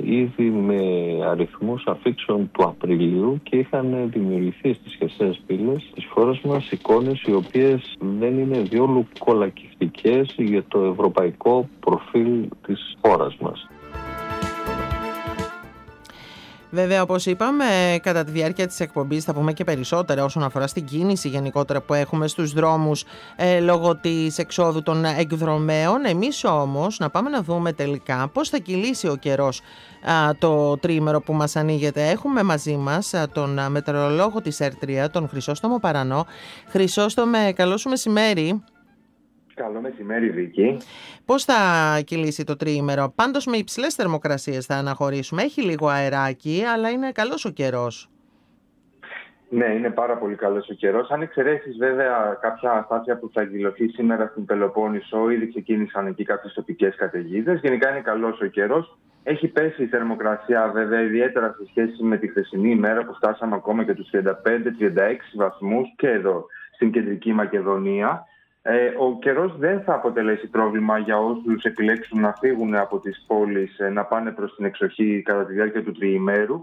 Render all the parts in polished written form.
ήδη με αριθμούς αφήξεων του Απριλίου και είχαν δημιουργηθεί στις χερσαίες πύλες της χώρας μας εικόνες οι οποίες δεν είναι διόλου κολακευτικές για το ευρωπαϊκό προφίλ της χώρας μας. Βέβαια, όπως είπαμε, κατά τη διάρκεια της εκπομπής θα πούμε και περισσότερα όσον αφορά στην κίνηση γενικότερα που έχουμε στους δρόμους λόγω της εξόδου των εκδρομέων. Εμείς όμως να πάμε να δούμε τελικά πώς θα κυλήσει ο καιρός το τριήμερο που μας ανοίγεται. Έχουμε μαζί μας τον μετεωρολόγο της ΕΡΤΡΙΑ, τον Χρυσόστομο Παρανό. Χρυσόστομε, καλό σου μεσημέρι. Καλό μεσημέρι, Βίκη. Πώς θα κυλήσει το τριήμερο? Πάντως με υψηλές θερμοκρασίες θα αναχωρήσουμε. Έχει λίγο αεράκι, αλλά είναι καλός ο καιρός. Ναι, είναι πάρα πολύ καλός ο καιρός. Αν εξαιρέσεις βέβαια κάποια αστάθεια που θα εκδηλωθεί σήμερα στην Πελοπόννησο, ήδη ξεκίνησαν εκεί κάποιες τοπικές καταιγίδες. Γενικά είναι καλός ο καιρός. Έχει πέσει η θερμοκρασία βέβαια, ιδιαίτερα σε σχέση με τη χθεσινή ημέρα που φτάσαμε ακόμα και τους 35-36 βαθμούς και εδώ στην Κεντρική Μακεδονία. Ο καιρός δεν θα αποτελέσει πρόβλημα για όσους επιλέξουν να φύγουν από τις πόλεις, να πάνε προς την εξοχή κατά τη διάρκεια του τριημέρου.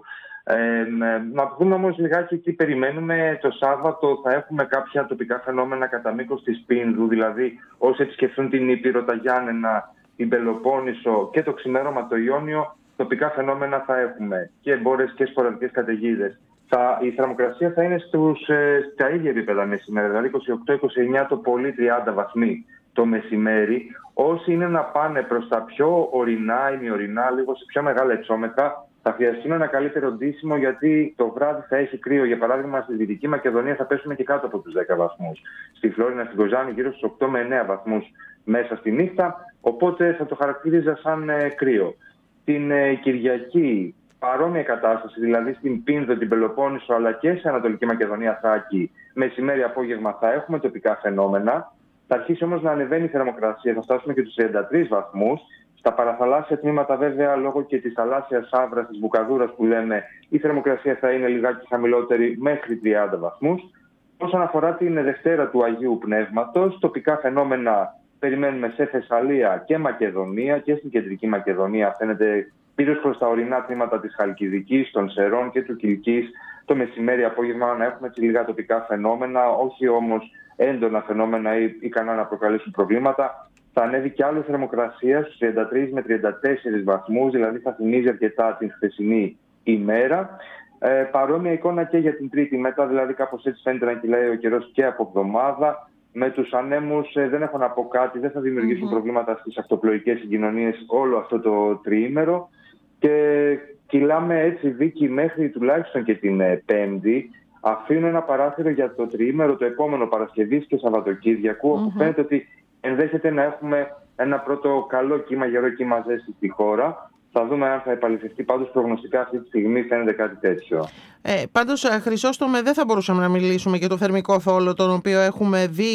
Να δούμε όμως λιγάκι τι περιμένουμε. Το Σάββατο θα έχουμε κάποια τοπικά φαινόμενα κατά μήκος της Πίνδου, δηλαδή όσοι επισκεφθούν την Ήπειρο, τα Γιάννενα, την Πελοπόννησο και το ξημέρωμα το Ιόνιο, τοπικά φαινόμενα θα έχουμε και εμπόρες και σποραδικές καταιγίδες. Η θερμοκρασία θα είναι στα ίδια επίπεδα μεσημέρι, δηλαδή 28-29 το πολύ 30 βαθμοί το μεσημέρι. Όσοι είναι να πάνε προς τα πιο ορεινά, ημιορεινά, λίγο σε πιο μεγάλα υψόμετρα, θα χρειαστούν ένα καλύτερο ντύσιμο γιατί το βράδυ θα έχει κρύο. Για παράδειγμα, στη Δυτική Μακεδονία θα πέσουμε και κάτω από τους 10 βαθμούς. Στη Φλόρινα, στην Κοζάνη, γύρω στους 8 με 9 βαθμούς μέσα στη νύχτα. Οπότε θα το χαρακτήριζα σαν κρύο. Την Κυριακή, παρόμοια κατάσταση, δηλαδή στην Πίνδο, την Πελοπόννησο αλλά και σε Ανατολική Μακεδονία, Θράκη, μεσημέρι-απόγευμα θα έχουμε τοπικά φαινόμενα. Θα αρχίσει όμως να ανεβαίνει η θερμοκρασία, θα φτάσουμε και τους 33 βαθμούς. Στα παραθαλάσσια τμήματα, βέβαια, λόγω και της θαλάσσιας άβρας, της Βουκαδούρας που λέμε, η θερμοκρασία θα είναι λιγάκι χαμηλότερη μέχρι 30 βαθμούς. Όσον αφορά την Δευτέρα του Αγίου Πνεύματος, τοπικά φαινόμενα περιμένουμε σε Θεσσαλία και Μακεδονία και στην Κεντρική Μακεδονία. Φαίνεται κυρίως προς τα ορεινά τμήματα της Χαλκιδικής, των Σερών και του Κιλκής, το μεσημέρι-απόγευμα να έχουμε λίγα τοπικά φαινόμενα, όχι όμως έντονα φαινόμενα ή ικανά να προκαλέσουν προβλήματα. Θα ανέβει και άλλη θερμοκρασία στους 33 με 34 βαθμούς, δηλαδή θα θυμίζει αρκετά την χθεσινή ημέρα. Παρόμοια εικόνα και για την Τρίτη μετά, δηλαδή κάπως έτσι φαίνεται να κυλάει ο καιρός και από εβδομάδα. Με τους ανέμους δεν έχω να πω κάτι, δεν θα δημιουργήσουν προβλήματα στις αυτοπλοϊκές συγκοινωνίες όλο αυτό το τριήμερο. Και κυλάμε έτσι, Βίκη, μέχρι τουλάχιστον και την Πέμπτη. Αφήνω ένα παράθυρο για το τριήμερο το επόμενο Παρασκευής και Σαββατοκύριακου, όπου φαίνεται ότι ενδέχεται να έχουμε ένα πρώτο καλό κύμα, γερό κύμα ζέστη στη χώρα. Θα δούμε αν θα επαληθευτεί. Πάντως προγνωστικά αυτή τη στιγμή φαίνεται κάτι τέτοιο. Πάντως, Χρυσόστομε, δεν θα μπορούσαμε να μιλήσουμε για το θερμικό θόλο τον οποίο έχουμε δει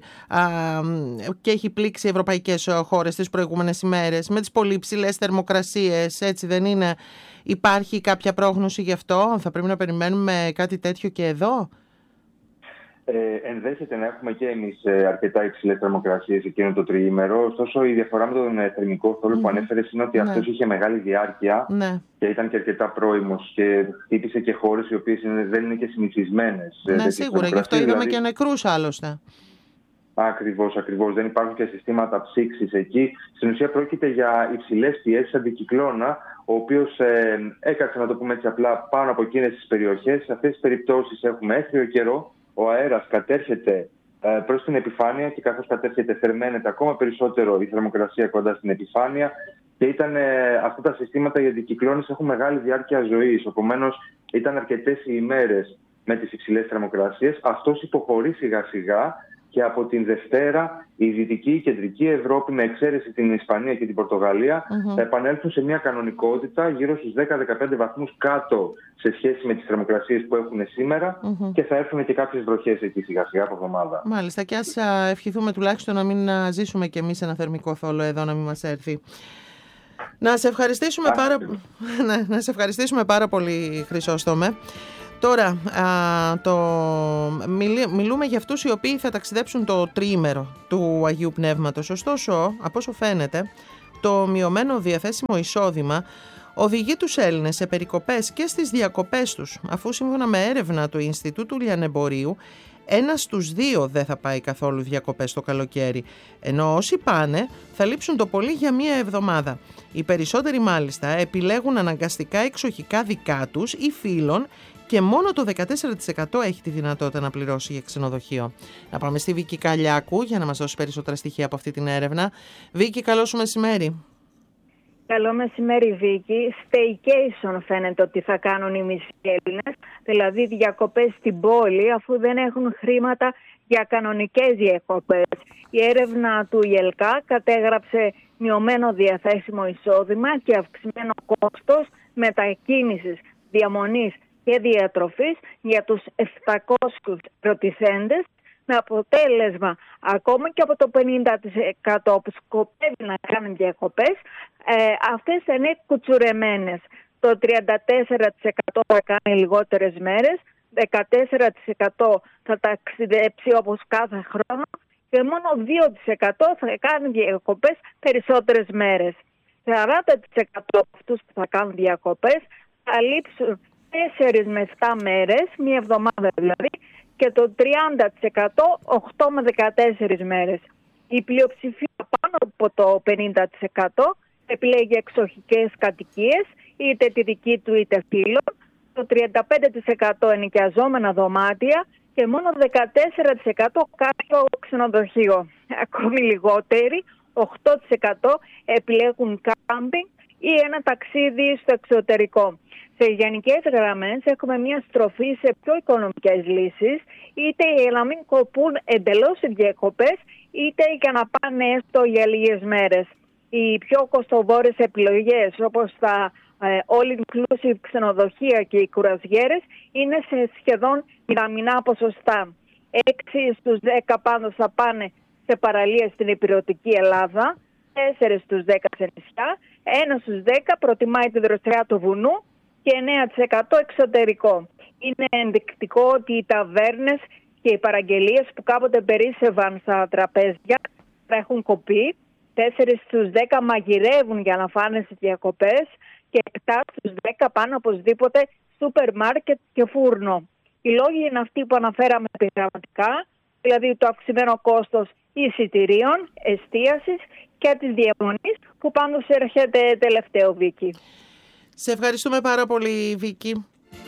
και έχει πλήξει ευρωπαϊκές χώρες τις προηγούμενες ημέρες με τις πολύ ψηλές θερμοκρασίες, έτσι δεν είναι? Υπάρχει κάποια πρόγνωση γι' αυτό? Θα πρέπει να περιμένουμε κάτι τέτοιο και εδώ? Ενδέχεται να έχουμε και εμείς αρκετά υψηλές θερμοκρασίες εκείνο το τριήμερο. Ωστόσο, η διαφορά με τον θερμικό θόλο που ανέφερες είναι ότι αυτός είχε μεγάλη διάρκεια και ήταν και αρκετά πρώιμος και χτύπησε και χώρες οι οποίες δεν είναι και συνηθισμένες. Ναι, σίγουρα. Γι' αυτό είδαμε και νεκρούς άλλωστε. Ακριβώς. Δεν υπάρχουν και συστήματα ψήξης εκεί. Στην ουσία πρόκειται για υψηλές πιέσεις αντικυκλώνα, ο οποίος έκατσε, να το πούμε έτσι απλά, πάνω από εκείνες τις περιοχές. Σε αυτές τις περιπτώσεις έχουμε έθριο καιρό. Ο αέρας κατέρχεται προς την επιφάνεια και καθώς κατέρχεται θερμαίνεται ακόμα περισσότερο η θερμοκρασία κοντά στην επιφάνεια και αυτά τα συστήματα οι αντικυκλώνες έχουν μεγάλη διάρκεια ζωής. Επομένως ήταν αρκετές οι ημέρες με τις υψηλές θερμοκρασίες. Αυτός υποχωρεί σιγά σιγά και από την Δευτέρα η Δυτική, η Κεντρική Ευρώπη, με εξαίρεση την Ισπανία και την Πορτογαλία, θα επανέλθουν σε μια κανονικότητα γύρω στους 10-15 βαθμούς κάτω σε σχέση με τις θερμοκρασίες που έχουν σήμερα και θα έρθουν και κάποιες βροχές εκεί σιγά σιγά από εβδομάδα. Μάλιστα, και ας ευχηθούμε τουλάχιστον να μην ζήσουμε κι εμείς ένα θερμικό θόλο εδώ, να μην μας έρθει. Να σε ευχαριστήσουμε πάρα πολύ, Χρυσόστομε. Τώρα, μιλούμε για αυτούς οι οποίοι θα ταξιδέψουν το τριήμερο του Αγίου Πνεύματος. Ωστόσο, από όσο φαίνεται, το μειωμένο διαθέσιμο εισόδημα οδηγεί τους Έλληνες σε περικοπές και στις διακοπές τους, αφού σύμφωνα με έρευνα του Ινστιτούτου Λιανεμπορίου, 1 στους 2 δεν θα πάει καθόλου διακοπές το καλοκαίρι, ενώ όσοι πάνε θα λείψουν το πολύ για μία εβδομάδα. Οι περισσότεροι μάλιστα επιλέγουν αναγκαστικά εξοχικά δικά τους ή φίλων και μόνο το 14% έχει τη δυνατότητα να πληρώσει για ξενοδοχείο. Να πάμε στη Βίκη Καλιάκου για να μας δώσει περισσότερα στοιχεία από αυτή την έρευνα. Βίκη, καλό σου μεσημέρι. Καλό μεσημέρι, Βίκη. Staycation φαίνεται ότι θα κάνουν οι μισοί Έλληνες, δηλαδή διακοπές στην πόλη, αφού δεν έχουν χρήματα για κανονικές διακοπές. Η έρευνα του ΙΕΛΚΑ κατέγραψε μειωμένο διαθέσιμο εισόδημα και αυξημένο κόστος μετακίνησης, διαμονής και διατροφής για τους 700 ρωτηθέντες, με αποτέλεσμα ακόμα και από το 50% που σκοπεύει να κάνουν διακοπές, αυτές θα είναι κουτσουρεμένες. Το 34% θα κάνει λιγότερες μέρες, 14% θα ταξιδέψει όπως κάθε χρόνο και μόνο 2% θα κάνει διακοπές περισσότερες μέρες. 40% από αυτούς που θα κάνουν διακοπές θα λείψουν 4 με 7 μέρες, μία εβδομάδα δηλαδή, και το 30% 8 με 14 μέρες. Η πλειοψηφία πάνω από το 50% επιλέγει εξοχικές κατοικίες, είτε τη δική του είτε φίλων, το 35% ενοικιαζόμενα δωμάτια και μόνο 14% κάποιο ξενοδοχείο. Ακόμη λιγότεροι, 8% επιλέγουν κάμπινγκ ή ένα ταξίδι στο εξωτερικό. Σε γενικές γραμμές έχουμε μια στροφή σε πιο οικονομικές λύσεις, είτε για να μην κοπούν εντελώς οι διακοπές, είτε για να πάνε έστω για λίγες μέρες. Οι πιο κοστοβόρες επιλογές, όπως τα all-inclusive ξενοδοχεία και οι κουραζιέρες, είναι σε σχεδόν μηδαμινά ποσοστά. 6 στους 10 πάντως θα πάνε σε παραλίες στην υπηρετική Ελλάδα, 4 στους 10 σε νησιά, 1 στους 10 προτιμάει τη δροσιά του βουνού και 9% εξωτερικό. Είναι ενδεικτικό ότι οι ταβέρνες και οι παραγγελίες που κάποτε περίσσευαν στα τραπέζια θα έχουν κοπεί. 4 στους 10 μαγειρεύουν για να φάνε στις διακοπές και 7 στους 10 πάνε οπωσδήποτε σούπερ μάρκετ και φούρνο. Οι λόγοι είναι αυτοί που αναφέραμε επιγραμματικά, δηλαδή το αυξημένο κόστος εισιτηρίων, εστίασης και της διαμονής, που πάντως έρχεται τελευταίο, Βίκη. Σε ευχαριστούμε πάρα πολύ, Βίκη.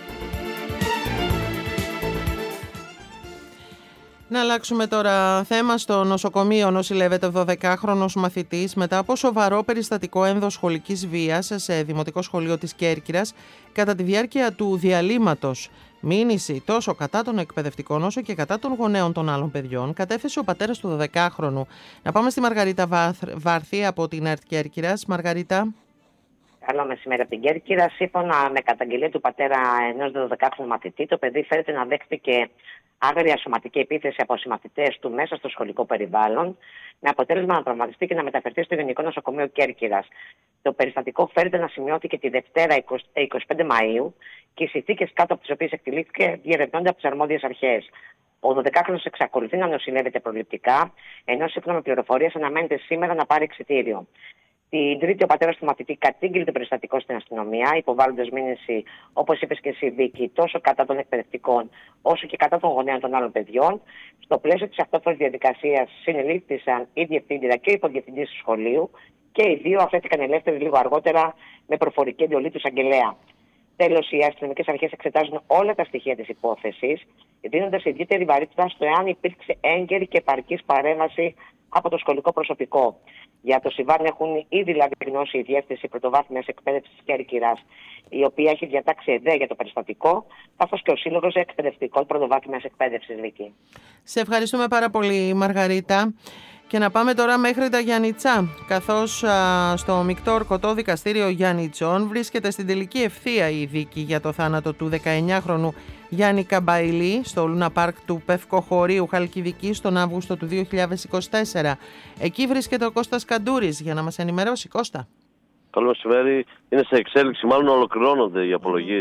Να αλλάξουμε τώρα θέμα. Στο νοσοκομείο νοσηλεύεται 12χρονος μαθητής μετά από σοβαρό περιστατικό ενδοσχολικής βίας σε δημοτικό σχολείο της Κέρκυρας κατά τη διάρκεια του διαλύματος. Μήνυση τόσο κατά των εκπαιδευτικών όσο και κατά των γονέων των άλλων παιδιών κατέθεσε ο πατέρας του 12χρονου. Να πάμε στη Μαργαρίτα Βάρθη από την ΕΡΤ Κέρκυρας. Μαργαρίτα. Καλό μεσημέρι από την Κέρκυρα. Σύμφωνα με καταγγελία του πατέρα ενός 12χρονου μαθητή, το παιδί φέρεται να δέχτηκε άγρια σωματική επίθεση από συμμαθητές του μέσα στο σχολικό περιβάλλον, με αποτέλεσμα να τραυματιστεί και να μεταφερθεί στο Γενικό Νοσοκομείο Κέρκυρας. Το περιστατικό φέρεται να σημειώθηκε τη Δευτέρα 25 Μαΐου και οι συνθήκες κάτω από τις οποίες εκτελήθηκε διερευνώνται από τις αρμόδιες αρχές. Ο 12χρονος εξακολουθεί να νοσηλεύεται προληπτικά, ενώ σύμφωνα με πληροφορίες αναμένεται σήμερα να πάρει εξιτήριο. Την Τρίτη, ο πατέρας του μαθητή κατήγγειλε το περιστατικό στην αστυνομία, υποβάλλοντας μήνυση, όπως είπες και εσύ, Βίκη, τόσο κατά των εκπαιδευτικών όσο και κατά των γονέων των άλλων παιδιών. Στο πλαίσιο της αυτόφορης διαδικασίας συνελήφθησαν η διευθύντηρα και ο υποδιευθυντής του σχολείου και οι δύο αφέθηκαν ελεύθεροι λίγο αργότερα με προφορική εντολή του εισαγγελέα. Τέλος, οι αστυνομικές αρχές εξετάζουν όλα τα στοιχεία της υπόθεσης, δίνοντας ιδιαίτερη βαρύτητα στο εάν υπήρξε έγκαιρη και επαρκής παρέμβαση από το σχολικό προσωπικό. Για το συμβάν έχουν ήδη λάβει γνώση η Διεύθυνση Πρωτοβάθμιας Εκπαίδευσης Κέρκυρας, η οποία έχει διατάξει ΕΔΕ για το περιστατικό, καθώς και ο Σύλλογος Εκπαιδευτικών Πρωτοβάθμιας Εκπαίδευσης, Βίκη. Σε ευχαριστούμε πάρα πολύ, Μαργαρίτα. Και να πάμε τώρα μέχρι τα Γιαννιτσά, καθώς στο μεικτό ορκωτό δικαστήριο Γιαννιτσών βρίσκεται στην τελική ευθεία η δίκη για το θάνατο του 19χρονου Γιάννη Καμπαϊλή στο Λούνα Πάρκ του Πευκοχωρίου Χαλκιδικής τον Αύγουστο του 2024. Εκεί βρίσκεται ο Κώστας Καντούρης για να μας ενημερώσει. Κώστα. Καλό μεσημέρι. Είναι σε εξέλιξη, μάλλον ολοκληρώνονται οι απολογίες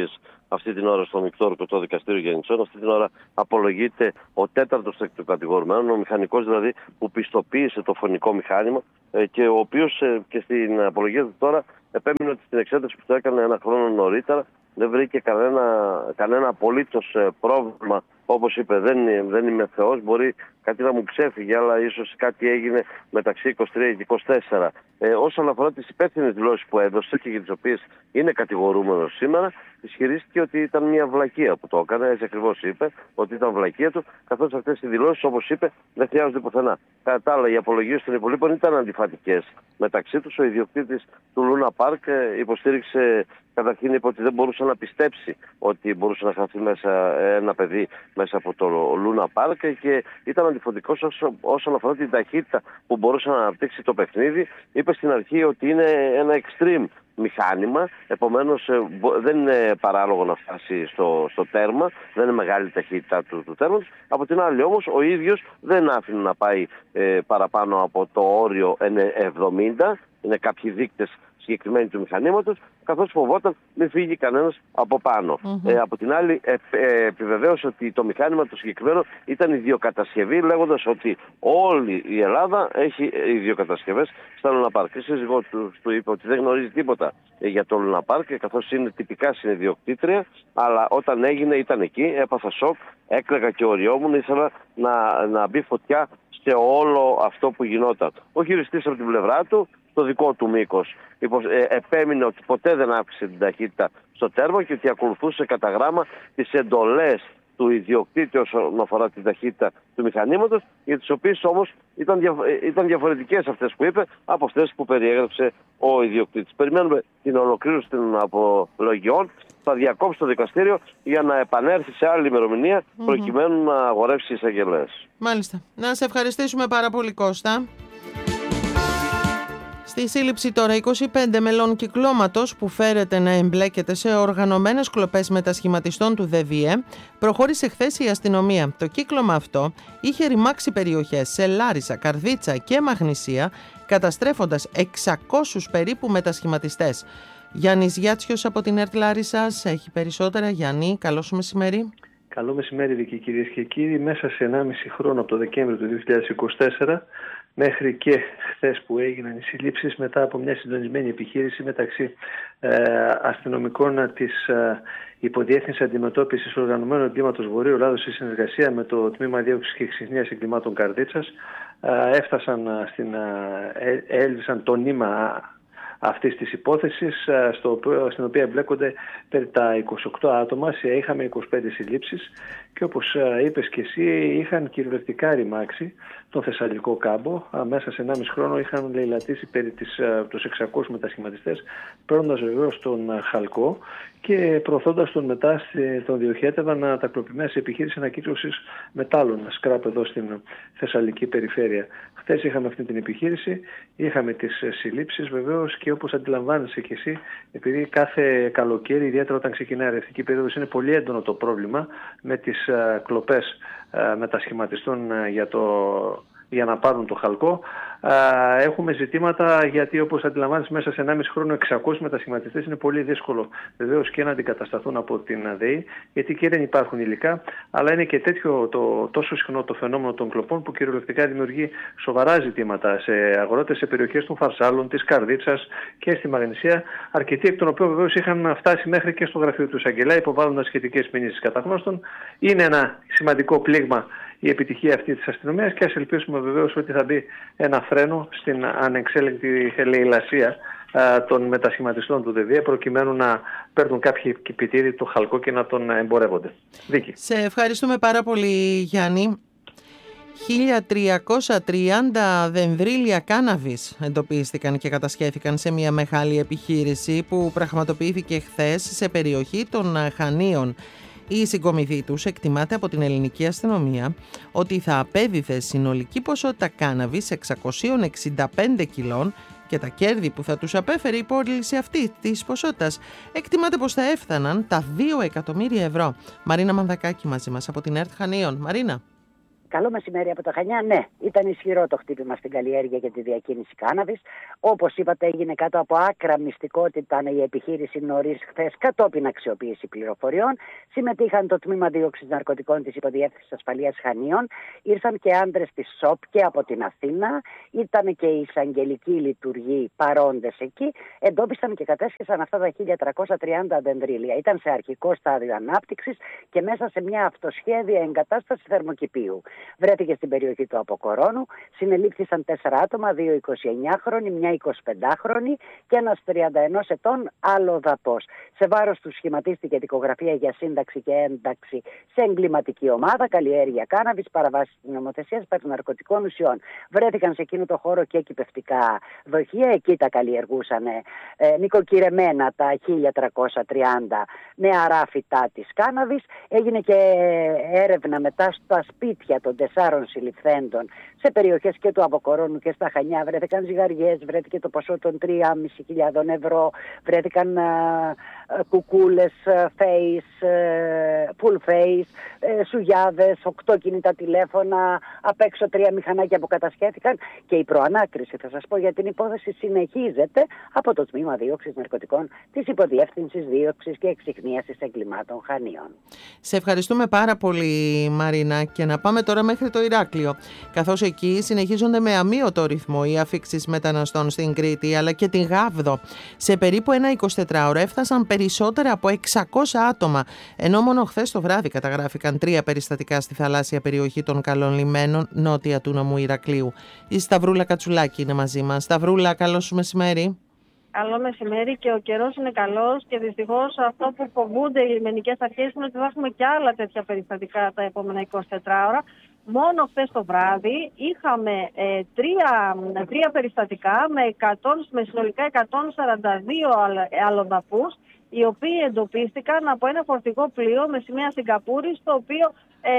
αυτή την ώρα στο Μεικτό Ορκωτό Δικαστήριο Γεννησών. Αυτή την ώρα απολογείται ο 4ος κατηγορουμένος, ο μηχανικός δηλαδή που πιστοποίησε το φωνικό μηχάνημα και ο οποίος και στην απολογία του τώρα επέμεινε ότι στην εξέταση που το έκανε ένα χρόνο νωρίτερα δεν βρήκε κανένα απολύτως πρόβλημα. Όπως είπε, δεν είμαι Θεός, μπορεί κάτι να μου ξέφυγε, αλλά ίσως κάτι έγινε μεταξύ 23 και 24. Όσον αφορά τις υπεύθυνες δηλώσεις που έδωσε και για τις οποίες είναι κατηγορούμενος σήμερα, ισχυρίστηκε ότι ήταν μια βλακεία που το έκανε, έτσι ακριβώς είπε, ότι ήταν βλακεία του, καθώς αυτές οι δηλώσεις, όπως είπε, δεν χρειάζονται πουθενά. Κατά τα άλλα, οι απολογίες των υπολείπων ήταν αντιφατικές μεταξύ τους. Ο ιδιοκτήτης του Λούνα Πάρκ υποστήριξε, καταρχήν είπε ότι δεν μπορούσε να πιστέψει ότι μπορούσε να χαθεί μέσα ένα παιδί μέσα από το Λούνα Πάρκ και ήταν αντιφατικός όσον αφορά την ταχύτητα που μπορούσε να αναπτύξει το παιχνίδι. Είπε στην αρχή ότι είναι ένα extreme μηχάνημα, επομένως δεν είναι παράλογο να φτάσει στο τέρμα, δεν είναι μεγάλη ταχύτητα του τέρματος. Από την άλλη όμως ο ίδιος δεν άφηνε να πάει παραπάνω από το όριο 70, είναι κάποιοι δείκτες συγκεκριμένοι του μηχανήματος, καθώς φοβόταν μην φύγει κανένας από πάνω. Από την άλλη επιβεβαίωσε ότι το μηχάνημα το συγκεκριμένο ήταν ιδιοκατασκευή, λέγοντας ότι όλη η Ελλάδα έχει ιδιοκατασκευές στα Λούνα Πάρκ. Η σύζυγό του είπε ότι δεν γνωρίζει τίποτα για το Λούνα Πάρκ, καθώς είναι τυπικά συνειδιοκτήτρια, αλλά όταν έγινε ήταν εκεί, έπαθα σοκ, έκλαιγα και οριόμουν, ήθελα να μπει φωτιά σε όλο αυτό που γινόταν. Ο χειριστής από την πλευρά του, το δικό του μήκος, επέμεινε ότι ποτέ δεν αύξησε την ταχύτητα στο τέρμα και ότι ακολουθούσε κατά γράμμα τις εντολές του ιδιοκτήτη όσον αφορά την ταχύτητα του μηχανήματος, για τις οποίες όμως ήταν διαφορετικές αυτές που είπε από αυτές που περιέγραψε ο ιδιοκτήτης. Περιμένουμε την ολοκλήρωση των απολογιών. Θα διακόψει το δικαστήριο για να επανέλθει σε άλλη ημερομηνία προκειμένου να αγορεύσει εισαγγελές. Μάλιστα. Να σε ευχαριστήσουμε πάρα πολύ, Κώστα. Στη σύλληψη τώρα 25 μελών κυκλώματος που φέρεται να εμπλέκεται σε οργανωμένες κλοπές μετασχηματιστών του ΔΕΒΙΕ, προχώρησε χθες η αστυνομία. Το κύκλωμα αυτό είχε ρημάξει περιοχές σε Λάρισα, Καρδίτσα και Μαγνησία, καταστρέφοντας 600 περίπου μετασχηματιστές. Γιάννης Γιάτσιος από την ΕΡΤ Λάρισσας έχει περισσότερα. Γιάννη, καλό σου μεσημέρι. Καλό μεσημέρι, Βίκη, κυρίες και κύριοι. Μέσα σε 1,5 χρόνο από το Δεκέμβριο του 2024 μέχρι και χθες που έγιναν οι συλλήψεις μετά από μια συντονισμένη επιχείρηση μεταξύ αστυνομικών της Υποδιεύθυνσης Αντιμετώπισης Οργανωμένου Εγκλήματος Βορείου Ελλάδος σε συνεργασία με το Τμήμα Δίωξης και Εξυχνίας Εγκλημάτων Καρδίτσας, έλβησαν το νήμα αυτής της υπόθεσης, στην οποία εμπλέκονται περί τα 28 άτομα. Είχαμε 25 συλλήψεις και όπως είπες και εσύ, είχαν κυριολεκτικά ρημάξει τον Θεσσαλικό κάμπο. Μέσα σε 1,5 χρόνο είχαν λαιλατήσει περί τους 600 μετασχηματιστές, παίρνοντας βεβαίως τον Χαλκό και προωθώντας τον μετά, τον διοχέτευαν τακτοποιημένα σε επιχείρηση ανακύκλωσης μετάλλων, σκράπ εδώ στην Θεσσαλική περιφέρεια. Χθες είχαμε αυτή την επιχείρηση, είχαμε τις συλλήψεις βεβαίως και όπως αντιλαμβάνεσαι και εσύ, επειδή κάθε καλοκαίρι, ιδιαίτερα όταν ξεκινάει η αρευτική περίοδος, είναι πολύ έντονο το πρόβλημα με τις κλοπές μετασχηματιστών για να πάρουν το Χαλκό. Έχουμε ζητήματα γιατί, όπως αντιλαμβάνεσαι, μέσα σε 1,5 χρόνο 600 μετασχηματιστές είναι πολύ δύσκολο βεβαίως και να αντικατασταθούν από την ΔΕΗ, γιατί και δεν υπάρχουν υλικά, αλλά είναι και τέτοιο τόσο συχνό το φαινόμενο των κλοπών που κυριολεκτικά δημιουργεί σοβαρά ζητήματα σε αγρότες σε περιοχές των Φαρσάλων, της Καρδίτσας και στη Μαγνησία, αρκετοί εκ των οποίων βεβαίως είχαν φτάσει μέχρι και στο γραφείο του εισαγγελέα υποβάλλοντας σχετικές μηνύσεις κατά γνώστων. Είναι ένα σημαντικό πλήγμα η επιτυχία αυτή της αστυνομίας και ας ελπίσουμε βεβαίως ότι θα μπει ένα φρένο στην ανεξέλεγκτη λαιλασία των μετασχηματιστών του ΔΕΒΙΕ προκειμένου να παίρνουν κάποιοι επιτήροι το Χαλκό και να τον εμπορεύονται. Δίκη. Σε ευχαριστούμε πάρα πολύ, Γιάννη. 1.330 δενδρίλια κάναβης εντοπίστηκαν και κατασχέθηκαν σε μια μεγάλη επιχείρηση που πραγματοποιήθηκε χθες σε περιοχή των Χανίων. Η συγκομιδή τους εκτιμάται από την ελληνική αστυνομία ότι θα απέδιδε συνολική ποσότητα κάναβης 665 κιλών και τα κέρδη που θα τους απέφερε η πώληση αυτή της ποσότητας εκτιμάται πως θα έφταναν τα 2 εκατομμύρια ευρώ. Μαρίνα Μανδακάκη μαζί μας από την ΕΡΤ Χανίων. Μαρίνα. Καλό μεσημέρι από τα Χανιά. Ναι, ήταν ισχυρό το χτύπημα στην καλλιέργεια για τη διακίνηση κάναβης. Όπως είπατε, έγινε κάτω από άκρα μυστικότητα η επιχείρηση νωρίς χθες κατόπιν αξιοποίηση πληροφοριών. Συμμετείχαν το τμήμα δίωξης ναρκωτικών της Υποδιεύθυνσης Ασφαλείας Χανίων. Ήρθαν και άντρες της ΣΟΠ και από την Αθήνα. Ήταν και οι εισαγγελικοί λειτουργοί παρόντες εκεί. Εντόπισαν και κατέσχεσαν αυτά τα 1.330 δεντρίλια. Ήταν σε αρχικό στάδιο ανάπτυξης και μέσα σε μια αυτοσχέδια εγκατάσταση θερμοκηπίου. Βρέθηκε στην περιοχή του Αποκορώνου. Συνελήφθησαν 4 άτομα, 2 29χρονοι, μια 25χρονη και ένας 31 ετών αλλοδαπός. Σε βάρος του σχηματίστηκε δικογραφία για σύνταξη και ένταξη σε εγκληματική ομάδα, καλλιέργεια κάναβης, παραβάσεις της νομοθεσίας περί ναρκωτικών ουσιών. Βρέθηκαν σε εκείνο το χώρο και κυπευτικά δοχεία. Εκεί τα καλλιεργούσαν νοικοκυρεμένα τα 1.330 νεαρά φυτά της κάναβης. Έγινε και έρευνα μετά στα σπίτια των 4 συλληφθέντων σε περιοχές και του Αποκορώνου και στα Χανιά. Βρέθηκαν ζυγαριές, βρέθηκε το ποσό των 3.500 ευρώ, βρέθηκαν κουκούλες, face, full face, σουγιάδες, 8 κινητά τηλέφωνα, απ' έξω 3 μηχανάκια που κατασχέθηκαν και η προανάκριση, θα σας πω, για την υπόθεση συνεχίζεται από το Τμήμα Δίωξης Ναρκωτικών της Υποδιεύθυνσης Δίωξης και Εξιχνίασης Εγκλημάτων Χανίων. Σε ευχαριστούμε πάρα πολύ, Μαρίνα, και να πάμε τώρα μέχρι το Ηράκλειο, καθώς εκεί συνεχίζονται με αμύωτο ρυθμό οι αφήξεις μεταναστών στην Κρήτη αλλά και την Γάβδο. Σε περίπου ένα 24ωρο έφτασαν περισσότερα από 600 άτομα, ενώ μόνο χθες το βράδυ καταγράφηκαν 3 περιστατικά στη θαλάσσια περιοχή των Καλών Λιμένων, νότια του νομού Ηρακλείου. Η Σταυρούλα Κατσουλάκη είναι μαζί μας. Σταυρούλα, καλό σου μεσημέρι. Καλό μεσημέρι, και ο καιρός είναι καλός και δυστυχώς αυτό που φοβούνται οι λιμενικές αρχές είναι ότι θα έχουμε και άλλα τέτοια περιστατικά τα επόμενα 24ωρα. Μόνο χθες το βράδυ είχαμε τρία περιστατικά με συνολικά 142 αλλοδαπούς, οι οποίοι εντοπίστηκαν από ένα φορτηγό πλοίο με σημαία Σιγκαπούρης, το οποίο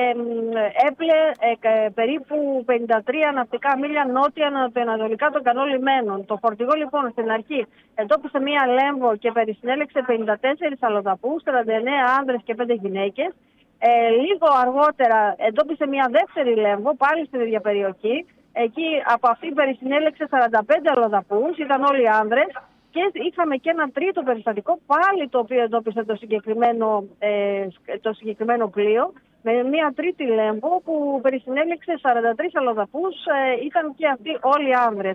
έπλε περίπου 53 ναυτικά μίλια νότια-ανατολικά των Καλών Λιμένων. Το φορτηγό λοιπόν στην αρχή εντόπισε μία λέμβο και περισυνέλεξε 54 αλλοδαπούς, 49 άνδρες και 5 γυναίκες. Λίγο αργότερα εντόπισε μία δεύτερη λέμβο, πάλι στην ίδια περιοχή. Εκεί από αυτή περισυνέλεξε 45 αλλοδαπούς, ήταν όλοι άνδρες. Και είχαμε και ένα τρίτο περιστατικό, πάλι το οποίο εντόπισε το συγκεκριμένο πλοίο, με μια τρίτη λέμβο που περισυνέλεξε 43 αλλοδαπούς, ήταν και αυτοί όλοι άνδρες.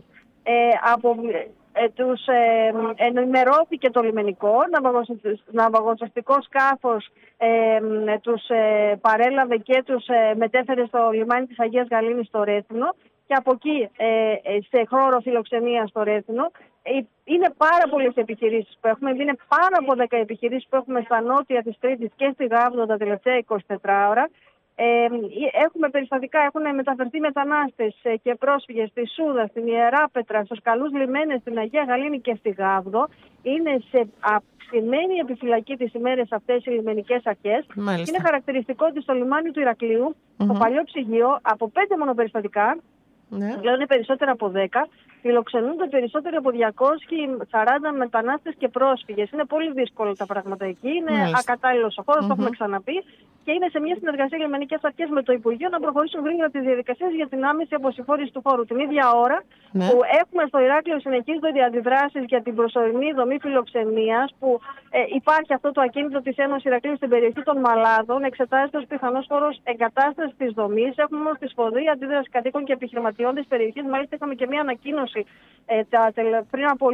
Τους ενημερώθηκε το λιμενικό, ναυαγοσωστικό σκάφος τους παρέλαβε και τους μετέφερε στο λιμάνι της Αγίας Γαλήνης στο Ρέθινο, και από εκεί σε χώρο φιλοξενία στο Ρέθινο. Είναι πάρα πολλές επιχειρήσεις που έχουμε, είναι πάρα από 10 επιχειρήσεις που έχουμε στα νότια της Κρήτης και στη Γάβδο τα τελευταία 24ωρα. Έχουμε περιστατικά, έχουν μεταφερθεί μετανάστες και πρόσφυγες στη Σούδα, στην Ιεράπετρα, στους Καλούς Λιμένες, στην Αγία Γαλήνη και στη Γάβδο. Είναι σε αυξημένη επιφυλακή τις ημέρες αυτές οι λιμενικές αρχές. Είναι χαρακτηριστικό ότι στο λιμάνι του Ηρακλείου, το παλιό ψυγείο, από 5 μόνο περιστατικά, πλέον είναι περισσότερα από 10, φιλοξενούνται περισσότεροι από 240 μετανάστες και πρόσφυγες. Είναι πολύ δύσκολα τα πράγματα εκεί, είναι ακατάλληλος ο χώρος, το έχουμε ξαναπεί, και είναι σε μια συνεργασία λιμενικές αρχές με το Υπουργείο να προχωρήσουν γρήγορα τις διαδικασίες για την άμεση αποσυμφόρηση του χώρου. Την ίδια ώρα που έχουμε στο Ηράκλειο συνεχίζονται οι αντιδράσεις για την προσωρινή δομή φιλοξενίας, που υπάρχει αυτό το ακίνητο της Ένωσης Ηρακλείου στην περιοχή των Μαλάδων, εξετάζεται ως πιθανός χώρος εγκατάστασης της δομής. Έχουμε όμως τη σφοδρή αντίδραση κατοίκων και επιχειρηματιών της περιοχής. Μάλιστα, είχαμε και μια ανακοίνωση πριν από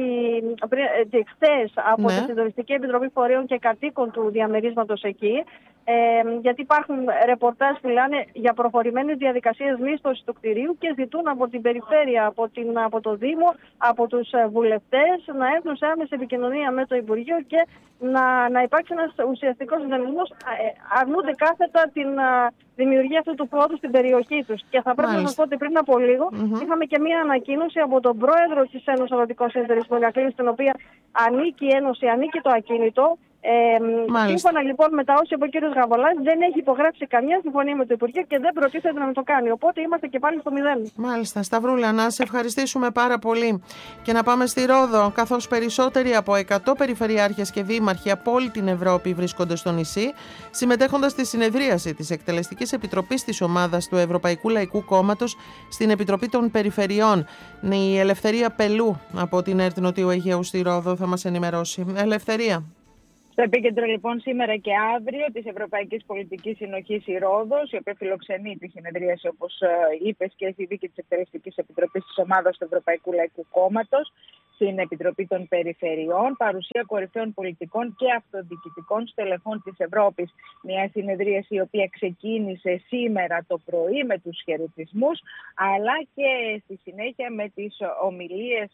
χθες από τη Συντονιστική Επιτροπή Φορέων και Κατοίκων του διαμερίσματος εκεί. Γιατί υπάρχουν ρεπορτάζ που λένε για προχωρημένες διαδικασίες μίσθωσης του κτηρίου και ζητούν από την περιφέρεια, από το Δήμο, από τους βουλευτές να έρθουν σε άμεση επικοινωνία με το Υπουργείο και να υπάρξει ένας ουσιαστικός συντονισμός. Αρνούνται κάθετα την δημιουργία αυτού του χώρου στην περιοχή τους. Και θα πρέπει να σας πω ότι πριν από λίγο είχαμε και μία ανακοίνωση από τον πρόεδρο της Ένωσης Αγροτικών Συνεταιρισμών Ηρακλείου, στην οποία ανήκει η Ένωση, ανήκει το ακίνητο, Σύμφωνα λοιπόν με τα όσα είπε ο κ. Γαβολάς, δεν έχει υπογράψει καμιά συμφωνία με το Υπουργείο και δεν προτίθεται να το κάνει. Οπότε είμαστε και πάλι στο μηδέν. Μάλιστα. Σταυρούλα, να σε ευχαριστήσουμε πάρα πολύ. Και να πάμε στη Ρόδο, καθώς περισσότεροι από 100 περιφερειάρχες και δήμαρχοι από όλη την Ευρώπη βρίσκονται στο νησί, συμμετέχοντας στη συνεδρίαση της Εκτελεστικής Επιτροπής της Ομάδας του Ευρωπαϊκού Λαϊκού Κόμματος στην Επιτροπή των Περιφερειών. Η Ελευθερία Πελού από την ΕΡΤ Νοτιού Αιγαίου στη Ρόδο θα μας ενημερώσει. Ελευθερία. Στο επίκεντρο λοιπόν σήμερα και αύριο της Ευρωπαϊκής Πολιτικής Συνοχής η Ρόδος, η οποία φιλοξενεί τη συνεδρίαση, όπως είπες, και η δίκη της Εκτελεστικής Επιτροπής της Ομάδας του Ευρωπαϊκού Λαϊκού Κόμματος στην Επιτροπή των Περιφερειών, παρουσία κορυφαίων πολιτικών και αυτοδιοικητικών στελεχών της Ευρώπης. Μια συνεδρίαση η οποία ξεκίνησε σήμερα το πρωί με τους χαιρετισμούς, αλλά και στη συνέχεια με τις ομιλίες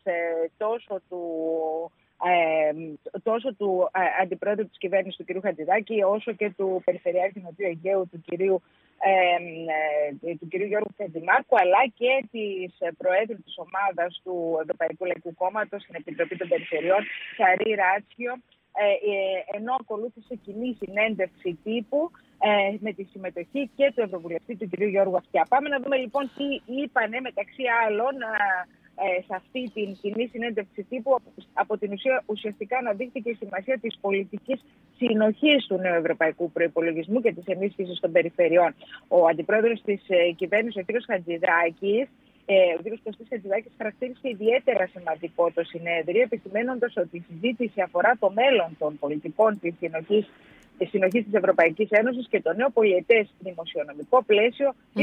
τόσο του Αντιπρόεδρου της κυβέρνησης του κ. Χατζηδάκη, όσο και του Περιφερειάρχη Νοτιού Αιγαίου του κ. Γιώργου Χατζημάρκου, αλλά και της Προέδρου της Ομάδας του Ευρωπαϊκού Λαϊκού Κόμματος στην Επιτροπή των Περιφερειών, Σαρή Ράτσιο, ενώ ακολούθησε κοινή συνέντευξη τύπου με τη συμμετοχή και του Ευρωβουλευτή του κ. Γιώργου Αυτιά. Πάμε να δούμε λοιπόν τι είπανε μεταξύ άλλων σε αυτή την κοινή συνέντευξη τύπου. Από την ουσιαστικά αναδείχθηκε η σημασία της πολιτικής συνοχής του νέου ευρωπαϊκού προϋπολογισμού και της ενίσχυσης των περιφερειών. Ο αντιπρόεδρος της κυβέρνησης, ο κ. Χατζηδάκης, ο κ. Κωστής Χατζηδάκης, χαρακτήρισε ιδιαίτερα σημαντικό το συνέδριο, επισημαίνοντας ότι η συζήτηση αφορά το μέλλον των πολιτικών της συνοχής της Ευρωπαϊκής Ένωσης και το νέο πολιετές δημοσιονομικό πλαίσιο 2028-2034.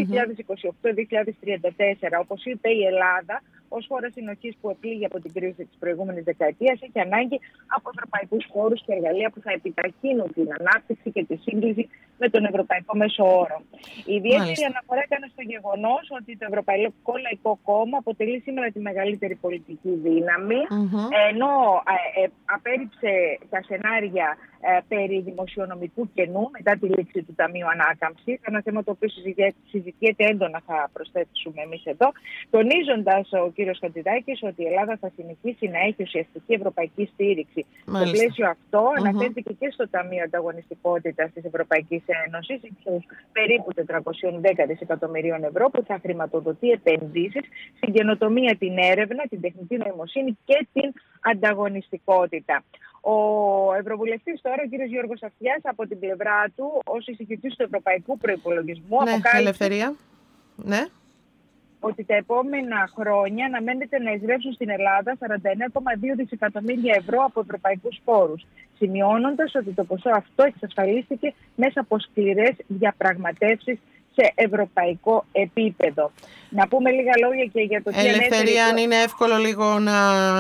Όπως είπε, η Ελλάδα, ως χώρα συνοχής που επλήγει από την κρίση της προηγούμενης δεκαετίας, έχει ανάγκη από ευρωπαϊκούς φόρους και εργαλεία που θα επιταχύνουν την ανάπτυξη και τη σύγκληση με τον ευρωπαϊκό μέσο όρο. Η ιδιαίτερη αναφορά έκανε στο γεγονός ότι το Ευρωπαϊκό Λαϊκό Κόμμα αποτελεί σήμερα τη μεγαλύτερη πολιτική δύναμη, ενώ απέρριψε τα σενάρια περί δημοσιονομικού κενού μετά τη λήξη του Ταμείου Ανάκαμψης, ένα θέμα το οποίο συζητιέται έντονα, θα προσθέσουμε εμείς εδώ, τονίζοντας ο κ. Χατζηδάκης ότι η Ελλάδα θα συνεχίσει να έχει ουσιαστική ευρωπαϊκή στήριξη. Στο πλαίσιο αυτό αναφέρθηκε και στο Ταμείο Ανταγωνιστικότητας της Ευρωπαϊκής Ένωσης, περίπου 410 δισεκατομμυρίων ευρώ, που θα χρηματοδοτεί επενδύσεις στην καινοτομία, την έρευνα, την τεχνητή νοημοσύνη και την ανταγωνιστικότητα. Ο Ευρωβουλευτής τώρα, ο κ. Γιώργος Αυτιάς, από την πλευρά του, ως εισηγητής του Ευρωπαϊκού Προϋπολογισμού, Ελευθερία. Ναι. Ότι τα επόμενα χρόνια αναμένεται να εισρεύσουν στην Ελλάδα 49,2 δισεκατομμύρια ευρώ από ευρωπαϊκούς φόρους, σημειώνοντας ότι το ποσό αυτό εξασφαλίστηκε μέσα από σκληρές διαπραγματεύσεις σε ευρωπαϊκό επίπεδο. Να πούμε λίγα λόγια και για το τι Ελευθερία, αν είναι εύκολο λίγο να...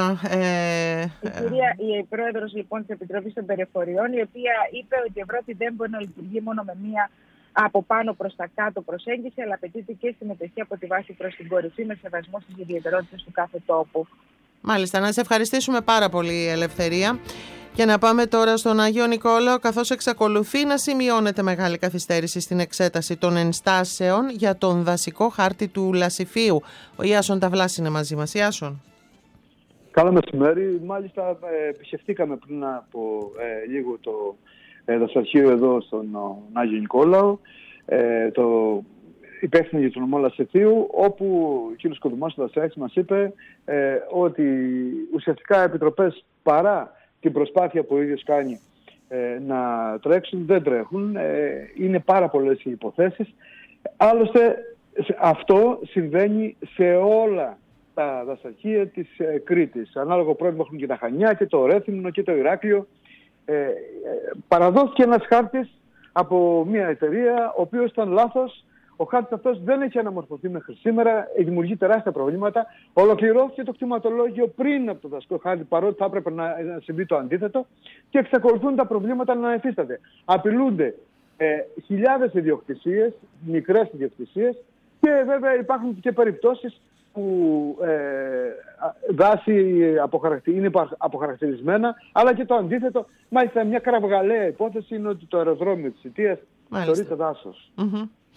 Η πρόεδρος λοιπόν της Επιτροπής των Περιφερειών, η οποία είπε ότι η Ευρώπη δεν μπορεί να λειτουργεί μόνο με μία από πάνω προς τα κάτω προσέγγιση, αλλά απαιτείται και συμμετοχή από τη βάση προς την κορυφή με σεβασμό στις ιδιαιτερότητες του κάθε τόπου. Μάλιστα, να σε ευχαριστήσουμε πάρα πολύ, Ελευθερία. Και να πάμε τώρα στον Άγιο Νικόλαο, καθώς εξακολουθεί να σημειώνεται μεγάλη καθυστέρηση στην εξέταση των ενστάσεων για τον δασικό χάρτη του Λασιφίου. Ο Ιάσον Ταυλάς είναι μαζί μας. Ιάσον. Καλό μεσημέρι. Μάλιστα επισκεφτήκαμε πριν από λίγο το δασαρχείο εδώ στον Άγιο Νικόλαο, το υπεύθυνο για τον νομό Λασιφίου, όπου ο κ. Κοδουμάς, ο δασάρχης, μας είπε ότι ουσιαστικά επιτροπές, παρά την προσπάθεια που ο ίδιος κάνει να τρέξουν, δεν τρέχουν. Είναι πάρα πολλές οι υποθέσεις. Άλλωστε αυτό συμβαίνει σε όλα τα δασαρχεία της Κρήτης. Ανάλογο πρόβλημα έχουν και τα Χανιά και το Ρέθυμνο και το Ηράκλειο. Παραδόθηκε ένας χάρτης από μια εταιρεία, ο οποίος ήταν λάθος. Ο χάρτης αυτός δεν έχει αναμορφωθεί μέχρι σήμερα, δημιουργεί τεράστια προβλήματα. Ολοκληρώθηκε το κτηματολόγιο πριν από το δασικό χάρτη, παρότι θα έπρεπε να συμβεί το αντίθετο, και εξακολουθούν τα προβλήματα να υφίστανται. Απειλούνται χιλιάδες ιδιοκτησίες, μικρές ιδιοκτησίες, και βέβαια υπάρχουν και περιπτώσεις που δάση είναι αποχαρακτηρισμένα, αλλά και το αντίθετο. Μάλιστα, μια κραυγαλαία υπόθεση είναι ότι το αεροδρόμιο της Ιτίας θεωρείται δάσος.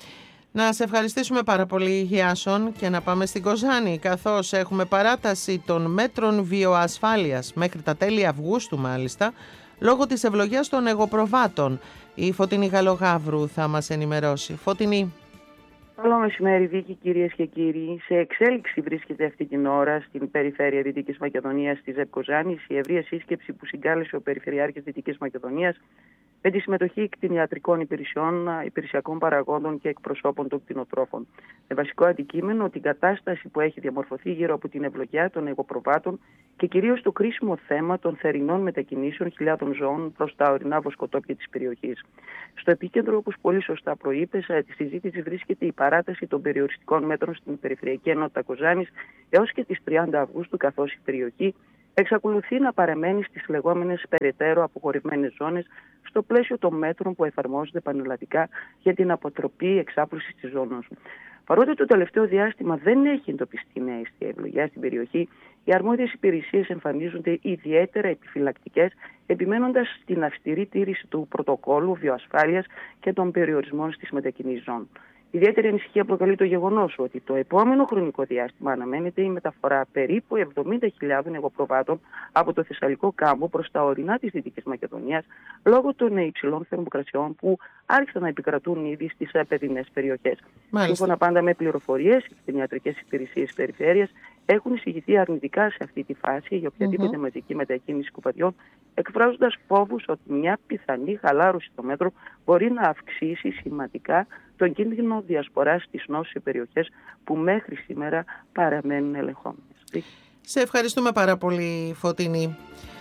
Να σε ευχαριστήσουμε πάρα πολύ, Γιάσον, και να πάμε στην Κοζάνη, καθώς έχουμε παράταση των μέτρων βιοασφάλειας μέχρι τα τέλη Αυγούστου μάλιστα, λόγω της ευλογίας των εγωπροβάτων. Η Φωτεινή Γαλογαύρου θα μας ενημερώσει. Φωτεινή. Καλό μεσημέρι, Βίκη, κυρίες και κύριοι. Σε εξέλιξη βρίσκεται αυτή την ώρα στην περιφέρεια Δυτικής Μακεδονίας, στη ΖΕΠ Κοζάνης, η ευρεία σύσκεψη που συγκάλεσε ο Περιφερειάρχης Δυτικής Μακεδονίας με τη συμμετοχή κτηνιατρικών υπηρεσιών, υπηρεσιακών παραγόντων και εκπροσώπων των κτηνοτρόφων. Με βασικό αντικείμενο την κατάσταση που έχει διαμορφωθεί γύρω από την ευλογιά των εγωπροβάτων και κυρίως το κρίσιμο θέμα των θερινών μετακινήσεων χιλιάδων ζώων προς τα ορεινά βοσκοτόπια της περιοχής. Στο επίκεντρο, όπως πολύ σωστά προείπες, τη συζήτηση βρίσκεται η παράταση των περιοριστικών μέτρων στην Περιφερειακή Ενότητα Κοζάνης έως και τις 30 Αυγούστου, καθώς η περιοχή εξακολουθεί να παραμένει στις λεγόμενες περαιτέρω αποχωρημένες ζώνες στο πλαίσιο των μέτρων που εφαρμόζονται πανελλαδικά για την αποτροπή εξάπλωσης της ζώνης. Παρότι το τελευταίο διάστημα δεν έχει εντοπιστεί νέα αιστεία ευλογιά στην περιοχή, οι αρμόδιες υπηρεσίες εμφανίζονται ιδιαίτερα επιφυλακτικές, επιμένοντας στην αυστηρή τήρηση του πρωτοκόλου βιοασφάλειας και των περιορισμών στις μετακινήσεις ζώων. Ιδιαίτερη ανησυχία προκαλεί το γεγονός ότι το επόμενο χρονικό διάστημα αναμένεται η μεταφορά περίπου 70.000 εγωπροβάτων από το Θεσσαλικό κάμπο προς τα ορεινά της Δυτικής Μακεδονίας λόγω των υψηλών θερμοκρασιών που άρχισαν να επικρατούν ήδη στις παιδινές περιοχές. Σύμφωνα πάντα με πληροφορίες, οι κτηνιατρικές υπηρεσίες περιφέρειας έχουν εισηγηθεί αρνητικά σε αυτή τη φάση για οποιαδήποτε μαζική μετακίνηση κουπαδιών, εκφράζοντας φόβους ότι μια πιθανή χαλάρωση των μέτρων μπορεί να αυξήσει σημαντικά τον κίνδυνο διασποράς της νόσης σε περιοχές που μέχρι σήμερα παραμένουν ελεγχόμενες. Σε ευχαριστούμε πάρα πολύ, Φωτεινή.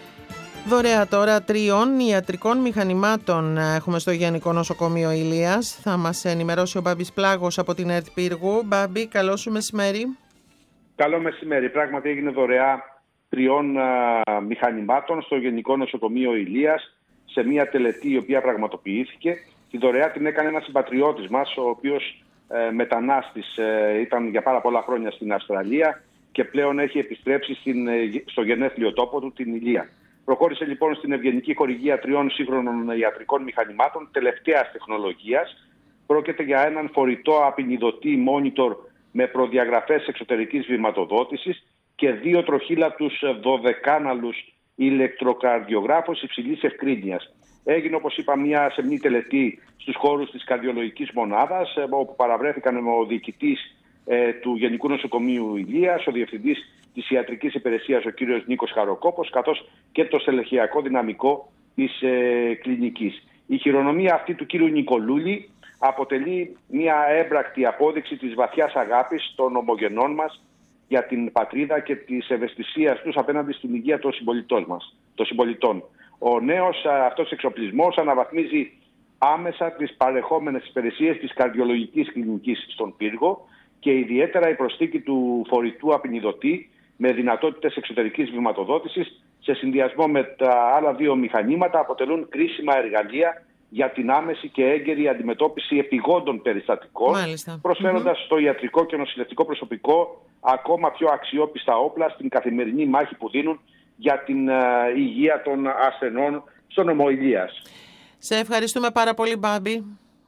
Δωρεά τώρα 3 ιατρικών μηχανημάτων έχουμε στο Γενικό Νοσοκομείο Ηλίας. Θα μας ενημερώσει ο Μπάμπης Πλάγος από την ΕΡΤ Πύργου. Μπάμπη, καλό σου μεσημέρι. Καλό μεσημέρι. Πράγματι έγινε δωρεά 3 μηχανημάτων στο Γενικό Νοσοκομείο Ηλίας σε μια τελετή η οποία πραγματοποιήθηκε. Τη δωρεά την έκανε ένας συμπατριώτης μας, ο οποίος μετανάστης, ήταν για πάρα πολλά χρόνια στην Αυστραλία και πλέον έχει επιστρέψει στο γενέθλιο τόπο του, την Ηλία. Προχώρησε λοιπόν στην ευγενική χορηγία 3 σύγχρονων ιατρικών μηχανημάτων τελευταίας τεχνολογίας. Πρόκειται για έναν φορητό απεινιδωτή monitor με προδιαγραφές εξωτερικής βηματοδότησης και 2 τροχύλατους 12κάναλους ηλεκτροκαρδιογράφους υψηλής ευκρίνειας. Έγινε, όπως είπα, μια σεμνή τελετή στους χώρους της καρδιολογικής μονάδας, όπου παραβρέθηκαν ο διοικητής του Γενικού Νοσοκομείου Ηλίας, ο διευθυντής της ιατρικής υπηρεσίας, ο κύριος Νίκος Χαροκόπος, καθώς και το στελεχειακό δυναμικό της κλινικής. Η χειρονομία αυτή του κύριου Νικολούλη αποτελεί μια έμπρακτη απόδειξη της βαθιάς αγάπης των ομογενών μας για την πατρίδα και της ευαισθησίας τους απέναντι στην υγεία των συμπολιτών. Ο νέος αυτός εξοπλισμός αναβαθμίζει άμεσα τις παρεχόμενες υπηρεσίες της καρδιολογικής κλινικής στον Πύργο και ιδιαίτερα η προσθήκη του φορητού απεινιδωτή με δυνατότητες εξωτερικής βηματοδότησης σε συνδυασμό με τα άλλα 2 μηχανήματα αποτελούν κρίσιμα εργαλεία για την άμεση και έγκαιρη αντιμετώπιση επιγόντων περιστατικών, προσφέροντας στο ιατρικό και νοσηλευτικό προσωπικό ακόμα πιο αξιόπιστα όπλα στην καθημερινή μάχη που δίνουν για την υγεία των ασθενών στο νομό Ηλίας. Σε ευχαριστούμε πάρα πολύ, Μπάμπη.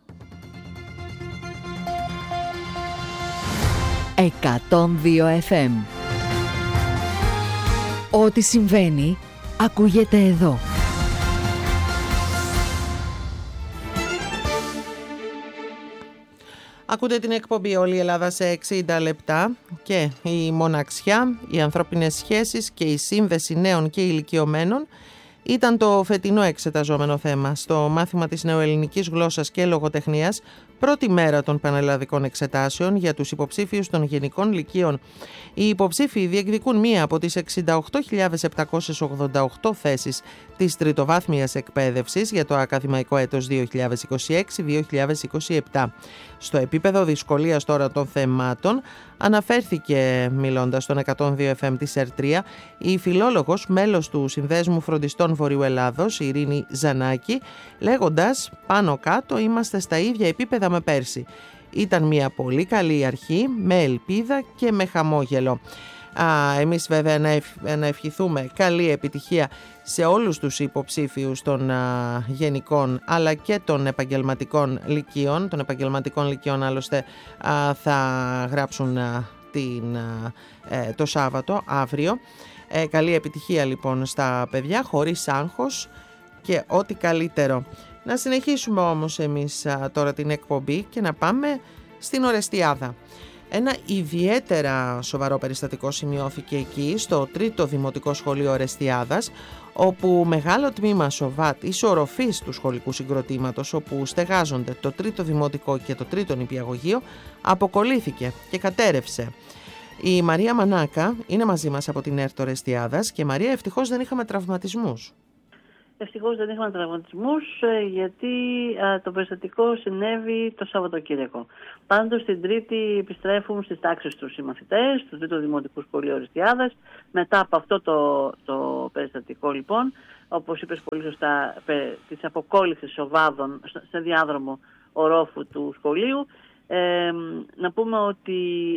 102 FM. Ό,τι συμβαίνει, ακούγεται εδώ. Ακούτε την εκπομπή «Όλη η Ελλάδα σε 60 λεπτά» και η μοναξιά, οι ανθρώπινες σχέσεις και η σύνδεση νέων και ηλικιωμένων ήταν το φετινό εξεταζόμενο θέμα στο μάθημα της νεοελληνικής γλώσσας και λογοτεχνίας, πρώτη μέρα των πανελλαδικών εξετάσεων για τους υποψήφιους των γενικών λυκείων. Οι υποψήφιοι διεκδικούν μία από τις 68.788 θέσεις της τριτοβάθμιας εκπαίδευσης για το ακαδημαϊκό έτος 2026-2027. Στο επίπεδο δυσκολίας τώρα των θεμάτων αναφέρθηκε, μιλώντας στον 102 FM της ΕΡΤ3, η φιλόλογος, μέλος του Συνδέσμου Φροντιστών Βορείου Ελλάδος, η Ειρήνη Ζανάκη, λέγοντας «Πάνω κάτω είμαστε στα ίδια επίπεδα με πέρσι. Ήταν μια πολύ καλή αρχή, με ελπίδα και με χαμόγελο». Εμείς βέβαια να ευχηθούμε καλή επιτυχία σε όλους τους υποψήφιους των γενικών αλλά και των επαγγελματικών λυκείων. Των επαγγελματικών λυκείων άλλωστε θα γράψουν το Σάββατο, αύριο. Καλή επιτυχία λοιπόν στα παιδιά, χωρίς άγχος και ό,τι καλύτερο. Να συνεχίσουμε όμως εμείς τώρα την εκπομπή και να πάμε στην Ορεστιάδα. Ένα ιδιαίτερα σοβαρό περιστατικό σημειώθηκε εκεί, στο 3ο Δημοτικό Σχολείο Ορεστιάδας, όπου μεγάλο τμήμα ΣΟΒΑΤ, η οροφής του σχολικού συγκροτήματος, όπου στεγάζονται το 3ο Δημοτικό και το 3ο Νηπιαγωγείο, αποκολλήθηκε και κατέρευσε. Η Μαρία Μανάκα είναι μαζί μας από την ΕΡΤ Ορεστιάδας και Μαρία, ευτυχώς δεν είχαμε τραυματισμούς. Ευτυχώς δεν είχαμε τραυματισμούς, γιατί το περιστατικό συνέβη το Σαββατοκύριακο. Πάντως την Τρίτη επιστρέφουν στις τάξεις τους οι μαθητές του 3ου Δημοτικού Σχολείου Ορεστιάδας. Μετά από αυτό το περιστατικό λοιπόν, όπως είπες πολύ σωστά, της αποκόλλησης οβάδων σε διάδρομο ορόφου του σχολείου, να πούμε ότι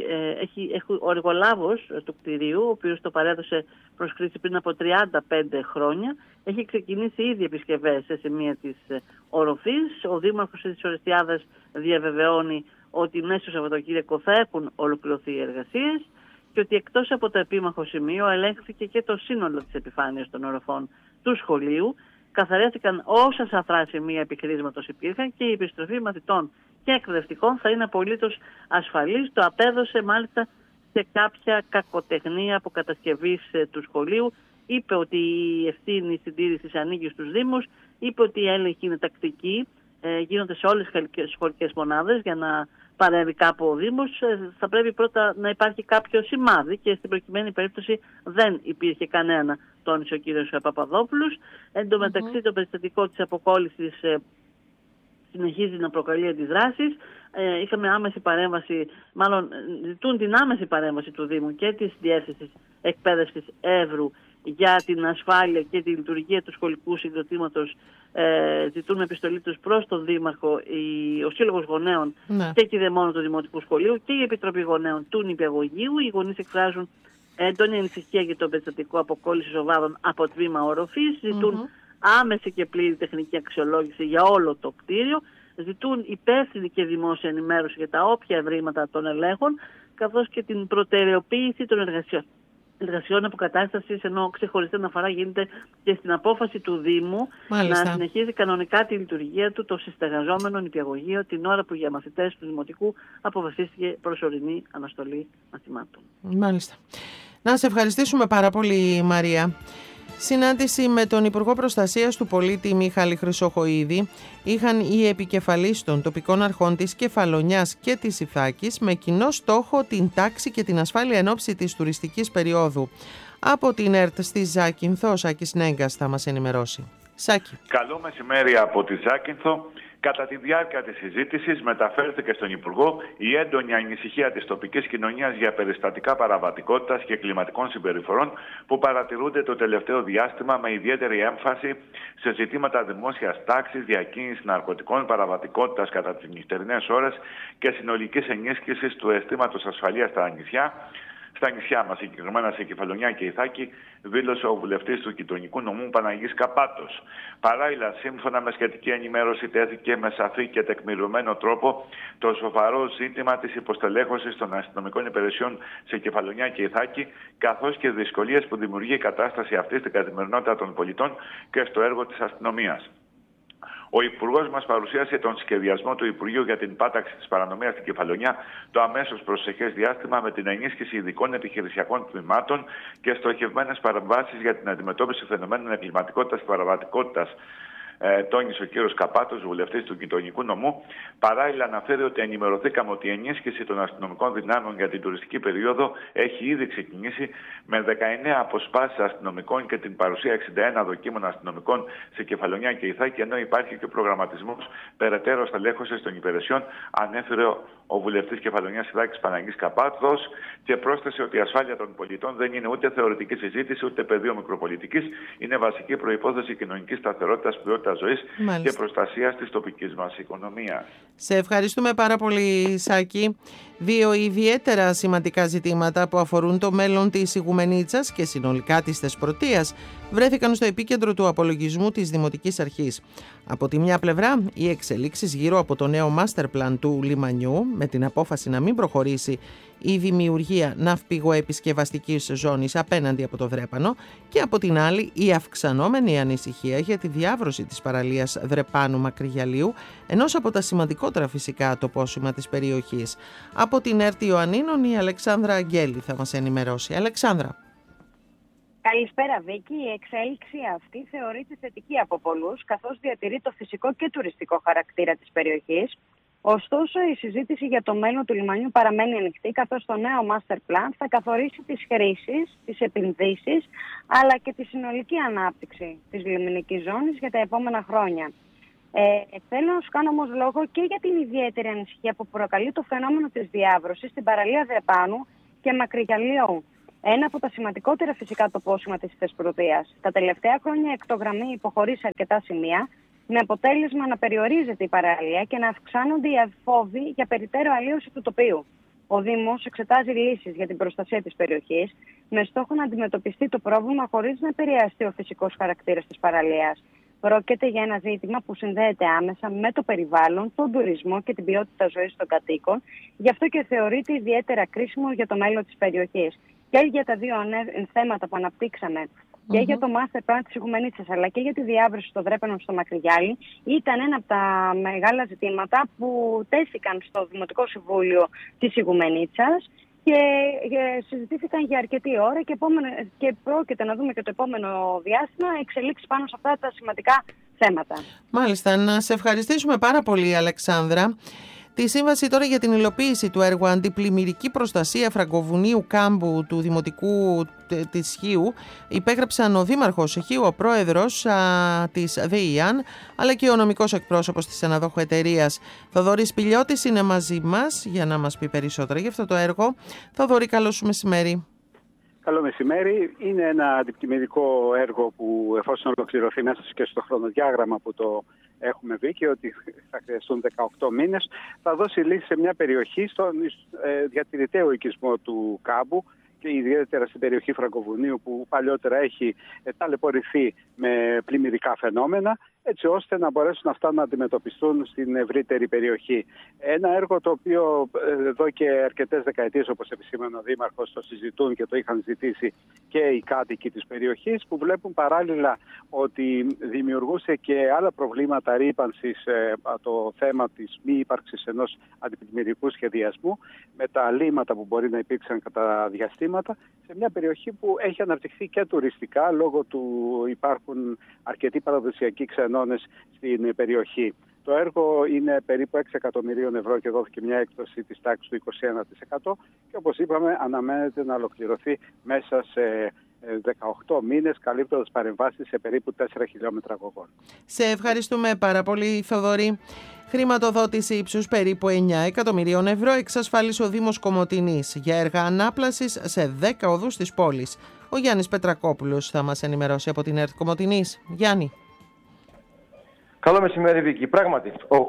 ο εργολάβος του κτηρίου, ο οποίος το παρέδωσε προς χρήση πριν από 35 χρόνια, έχει ξεκινήσει ήδη επισκευές σε σημεία της οροφής. Ο Δήμαρχος της Ορεστιάδας διαβεβαιώνει ότι μέσα στο Σαββατοκύριακο θα έχουν ολοκληρωθεί οι εργασίες και ότι εκτός από το επίμαχο σημείο ελέγχθηκε και το σύνολο της επιφάνειας των οροφών του σχολείου. Καθαρίστηκαν όσα σαφρά σημεία επιχρήσματος υπήρχαν και η επιστροφή μαθητών και εκπαιδευτικών θα είναι απολύτως ασφαλής. Το απέδωσε μάλιστα σε κάποια κακοτεχνία αποκατασκευής του σχολείου. Είπε ότι η ευθύνη συντήρησης ανήκει στους Δήμους, είπε ότι η έλεγχη είναι τακτική, γίνονται σε όλες τις σχολικές μονάδες. Για να παρέμβει κάπου ο Δήμος θα πρέπει πρώτα να υπάρχει κάποιο σημάδι και στην προκειμένη περίπτωση δεν υπήρχε κανένα, τόνισε ο κύριος Παπαδόπουλος. Εν τω μεταξύ το περιστατικό της αποκόλλησης συνεχίζει να προκαλεί αντιδράσεις. Είχαμε άμεση παρέμβαση, μάλλον ζητούν την άμεση παρέμβαση του Δήμου και της Διεύθυνσης Εκπαίδευσης Εύρου για την ασφάλεια και τη λειτουργία του σχολικού συγκροτήματος. Ζητούν επιστολή τους προς τον Δήμαρχο, ο Σύλλογος Γονέων και η Κηδεμόνο του Δημοτικού Σχολείου και η Επιτροπή Γονέων του Νηπιαγωγείου. Οι γονείς εκφράζουν έντονη ανησυχία για το περιστατικό αποκόλλησης οβάδων από τμήμα οροφής. Ζητούν άμεση και πλήρη τεχνική αξιολόγηση για όλο το κτίριο. Ζητούν υπεύθυνη και δημόσια ενημέρωση για τα όποια ευρήματα των ελέγχων, καθώς και την προτεραιοποίηση των εργασιών αποκατάστασης, ενώ ξεχωριστή αναφορά γίνεται και στην απόφαση του Δήμου να συνεχίζει κανονικά τη λειτουργία του το συστεγαζόμενο νηπιαγωγείο την ώρα που για μαθητές του Δημοτικού αποφασίστηκε προσωρινή αναστολή μαθημάτων. Μάλιστα. Να σε ευχαριστήσουμε πάρα πολύ, Μαρία. Συνάντηση με τον Υπουργό Προστασίας του Πολίτη Μιχάλη Χρυσοχοΐδη είχαν οι επικεφαλείς των τοπικών αρχών της Κεφαλονιάς και της Ιθάκης με κοινό στόχο την τάξη και την ασφάλεια εν ώψη της τουριστικής περίοδου. Από την ΕΡΤ στη Ζάκυνθο, ο Σάκης Νέγκας θα μας ενημερώσει. Σάκη. Καλό μεσημέρι από τη Ζάκυνθο. Κατά τη διάρκεια της συζήτησης μεταφέρθηκε στον Υπουργό η έντονη ανησυχία της τοπικής κοινωνίας για περιστατικά παραβατικότητας και κλιματικών συμπεριφορών που παρατηρούνται το τελευταίο διάστημα με ιδιαίτερη έμφαση σε ζητήματα δημόσιας τάξης, διακίνησης ναρκωτικών, παραβατικότητας κατά τις νυχτερινές ώρες και συνολικής ενίσχυσης του αισθήματος ασφαλείας στα νησιά. Στα νησιά μας, συγκεκριμένα σε Κεφαλονιά και Ιθάκη, δήλωσε ο βουλευτής του Γειτονικού Νομού Παναγής Καπάτος. Παράλληλα, σύμφωνα με σχετική ενημέρωση, τέθηκε με σαφή και τεκμηριωμένο τρόπο το σοβαρό ζήτημα της υποστελέχωσης των αστυνομικών υπηρεσιών σε Κεφαλονιά και Ιθάκη, καθώς και δυσκολίες που δημιουργεί η κατάσταση αυτή στην καθημερινότητα των πολιτών και στο έργο της αστυνομίας. Ο Υπουργός μας παρουσίασε τον σχεδιασμό του Υπουργείου για την πάταξη της παρανομίας στην Κεφαλονιά το αμέσως προσεχές διάστημα με την ενίσχυση ειδικών επιχειρησιακών τμήματων και στοχευμένες παρεμβάσεις για την αντιμετώπιση φαινομένων εγκληματικότητας και παραβατικότητας. Τόνισε ο κύριος Καπάτος, βουλευτής του Γειτονικού Νομού. Παράλληλα, αναφέρει ότι ενημερωθήκαμε ότι η ενίσχυση των αστυνομικών δυνάμεων για την τουριστική περίοδο έχει ήδη ξεκινήσει με 19 αποσπάσεις αστυνομικών και την παρουσία 61 δοκίμων αστυνομικών σε Κεφαλονιά και Ιθάκη, ενώ υπάρχει και προγραμματισμός περαιτέρω στελέχωσης των υπηρεσιών, ανέφερε ο βουλευτής Κεφαλονιάς Ιθάκης Παναγής Καπάτος και πρόσθεσε ότι η ασφάλεια των πολιτών δεν είναι ούτε θεωρητική συζήτηση ούτε πεδίο μικροπολιτικής, είναι βασική προϋπόθεση κοινωνικής σταθερότητας, ποιότητας ποιότητα ζωής και προστασίας της τοπικής μας οικονομίας. Σε ευχαριστούμε πάρα πολύ, Σάκη. Δύο ιδιαίτερα σημαντικά ζητήματα που αφορούν το μέλλον της Ιγουμενίτσας και συνολικά της Θεσπρωτείας βρέθηκαν στο επίκεντρο του απολογισμού της Δημοτικής Αρχής. Από τη μια πλευρά, οι εξελίξεις γύρω από το νέο master plan του λιμανιού, με την απόφαση να μην προχωρήσει η δημιουργία ναυπηγοεπισκευαστικής ζώνης απέναντι από το Δρέπανο, και από την άλλη η αυξανόμενη ανησυχία για τη διάβρωση της παραλίας Δρεπάνου-Μακρυγιαλίου, ενός από τα σημαντικότερα φυσικά τοπόσημα της περιοχής. Από την ΕΡΤ Ιωαννίνων η Αλεξάνδρα Αγγέλη θα μας ενημερώσει. Αλεξάνδρα. Καλησπέρα, Βίκη. Η εξέλιξη αυτή θεωρείται θετική από πολλούς, καθώς διατηρεί το φυσικό και τουριστικό χαρακτήρα της περιοχής. Ωστόσο, η συζήτηση για το μέλλον του λιμανιού παραμένει ανοιχτή, καθώς το νέο master plan θα καθορίσει τις χρήσεις, τις επενδύσεις, αλλά και τη συνολική ανάπτυξη της λιμενικής ζώνης για τα επόμενα χρόνια. Θέλω να σου κάνω όμως λόγο και για την ιδιαίτερη ανησυχία που προκαλεί το φαινόμενο της διάβρωσης στην παραλία Δρεπάνου και Μακρυγιαλίου. Ένα από τα σημαντικότερα φυσικά τοπόσημα της Θεσπρωτείας. Τα τελευταία χρόνια η εκτογραμμή υποχωρεί σε αρκετά σημεία, με αποτέλεσμα να περιορίζεται η παραλία και να αυξάνονται οι φόβοι για περιττέρω αλλίωση του τοπίου. Ο Δήμος εξετάζει λύσεις για την προστασία της περιοχής, με στόχο να αντιμετωπιστεί το πρόβλημα χωρίς να επηρεαστεί ο φυσικός χαρακτήρας της παραλίας. Πρόκειται για ένα ζήτημα που συνδέεται άμεσα με το περιβάλλον, τον τουρισμό και την ποιότητα ζωής των κατοίκων, γι' αυτό και θεωρείται ιδιαίτερα κρίσιμο για το μέλλον της περιοχής. Και για τα δύο θέματα που αναπτύξαμε, και για το master plan της Ιγουμενίτσας, αλλά και για τη διάβρωση στο Δρέπανο στο Μακρυγιάλι, ήταν ένα από τα μεγάλα ζητήματα που τέθηκαν στο Δημοτικό Συμβούλιο της Ιγουμενίτσας και συζητήθηκαν για αρκετή ώρα και πρόκειται να δούμε και το επόμενο διάστημα εξελίξεις πάνω σε αυτά τα σημαντικά θέματα. Μάλιστα, να σε ευχαριστήσουμε πάρα πολύ, Αλεξάνδρα. Τη σύμβαση τώρα για την υλοποίηση του έργου Αντιπλημμυρική Προστασία Φραγκοβουνίου Κάμπου του Δημοτικού της Χίου υπέγραψαν ο Δήμαρχος Χίου, ο πρόεδρος της ΔΕΙΑΝ, αλλά και ο νομικός εκπρόσωπος της αναδόχου εταιρείας. Θοδωρής Πηλιώτης είναι μαζί μας για να μας πει περισσότερα για αυτό το έργο. Θοδωρή, καλό σου μεσημέρι. Καλό μεσημέρι. Είναι ένα αντιπλημμυρικό έργο που, εφόσον ολοκληρωθεί μέσα και στο χρονοδιάγραμμα που το έχουμε δει και ότι θα χρειαστούν 18 μήνες, θα δώσει λύση σε μια περιοχή στον διατηρηταίο οικισμό του Κάμπου και ιδιαίτερα στην περιοχή Φραγκοβουνίου, που παλιότερα έχει ταλαιπωρηθεί με πλημμυρικά φαινόμενα, έτσι ώστε να μπορέσουν αυτά να αντιμετωπιστούν στην ευρύτερη περιοχή. Ένα έργο το οποίο εδώ και αρκετές δεκαετίες, όπως επισήμανε ο Δήμαρχος, το συζητούν και το είχαν ζητήσει και οι κάτοικοι της περιοχής, που βλέπουν παράλληλα ότι δημιουργούσε και άλλα προβλήματα ρύπανσης το θέμα της μη ύπαρξης ενός αντιπλημμυρικού σχεδιασμού, με τα λύματα που μπορεί να υπήρξαν κατά διαστήματα, σε μια περιοχή που έχει αναπτυχθεί και τουριστικά, λόγω του υπάρχουν αρκετοί παραδοσιακοί ξενώνες στην περιοχή. Το έργο είναι περίπου 6 εκατομμυρίων ευρώ και δόθηκε μια έκπτωση της τάξης του 21% και, όπως είπαμε, αναμένεται να ολοκληρωθεί μέσα σε 18 μήνες, καλύπτοντας παρεμβάσεις σε περίπου 4 χιλιόμετρα αγωγών. Σε ευχαριστούμε πάρα πολύ, Θοδωρή. Χρηματοδότηση ύψους περίπου 9 εκατομμυρίων ευρώ εξασφάλισε ο Δήμος Κομοτηνής για έργα ανάπλασης σε 10 οδούς της πόλης. Ο Γιάννης Πετρακόπουλος θα μας ενημερώσει από την ΕΡΤ Κομοτηνής. Γιάννη. Καλό μεσημέρι, Βίκη. Πράγματι,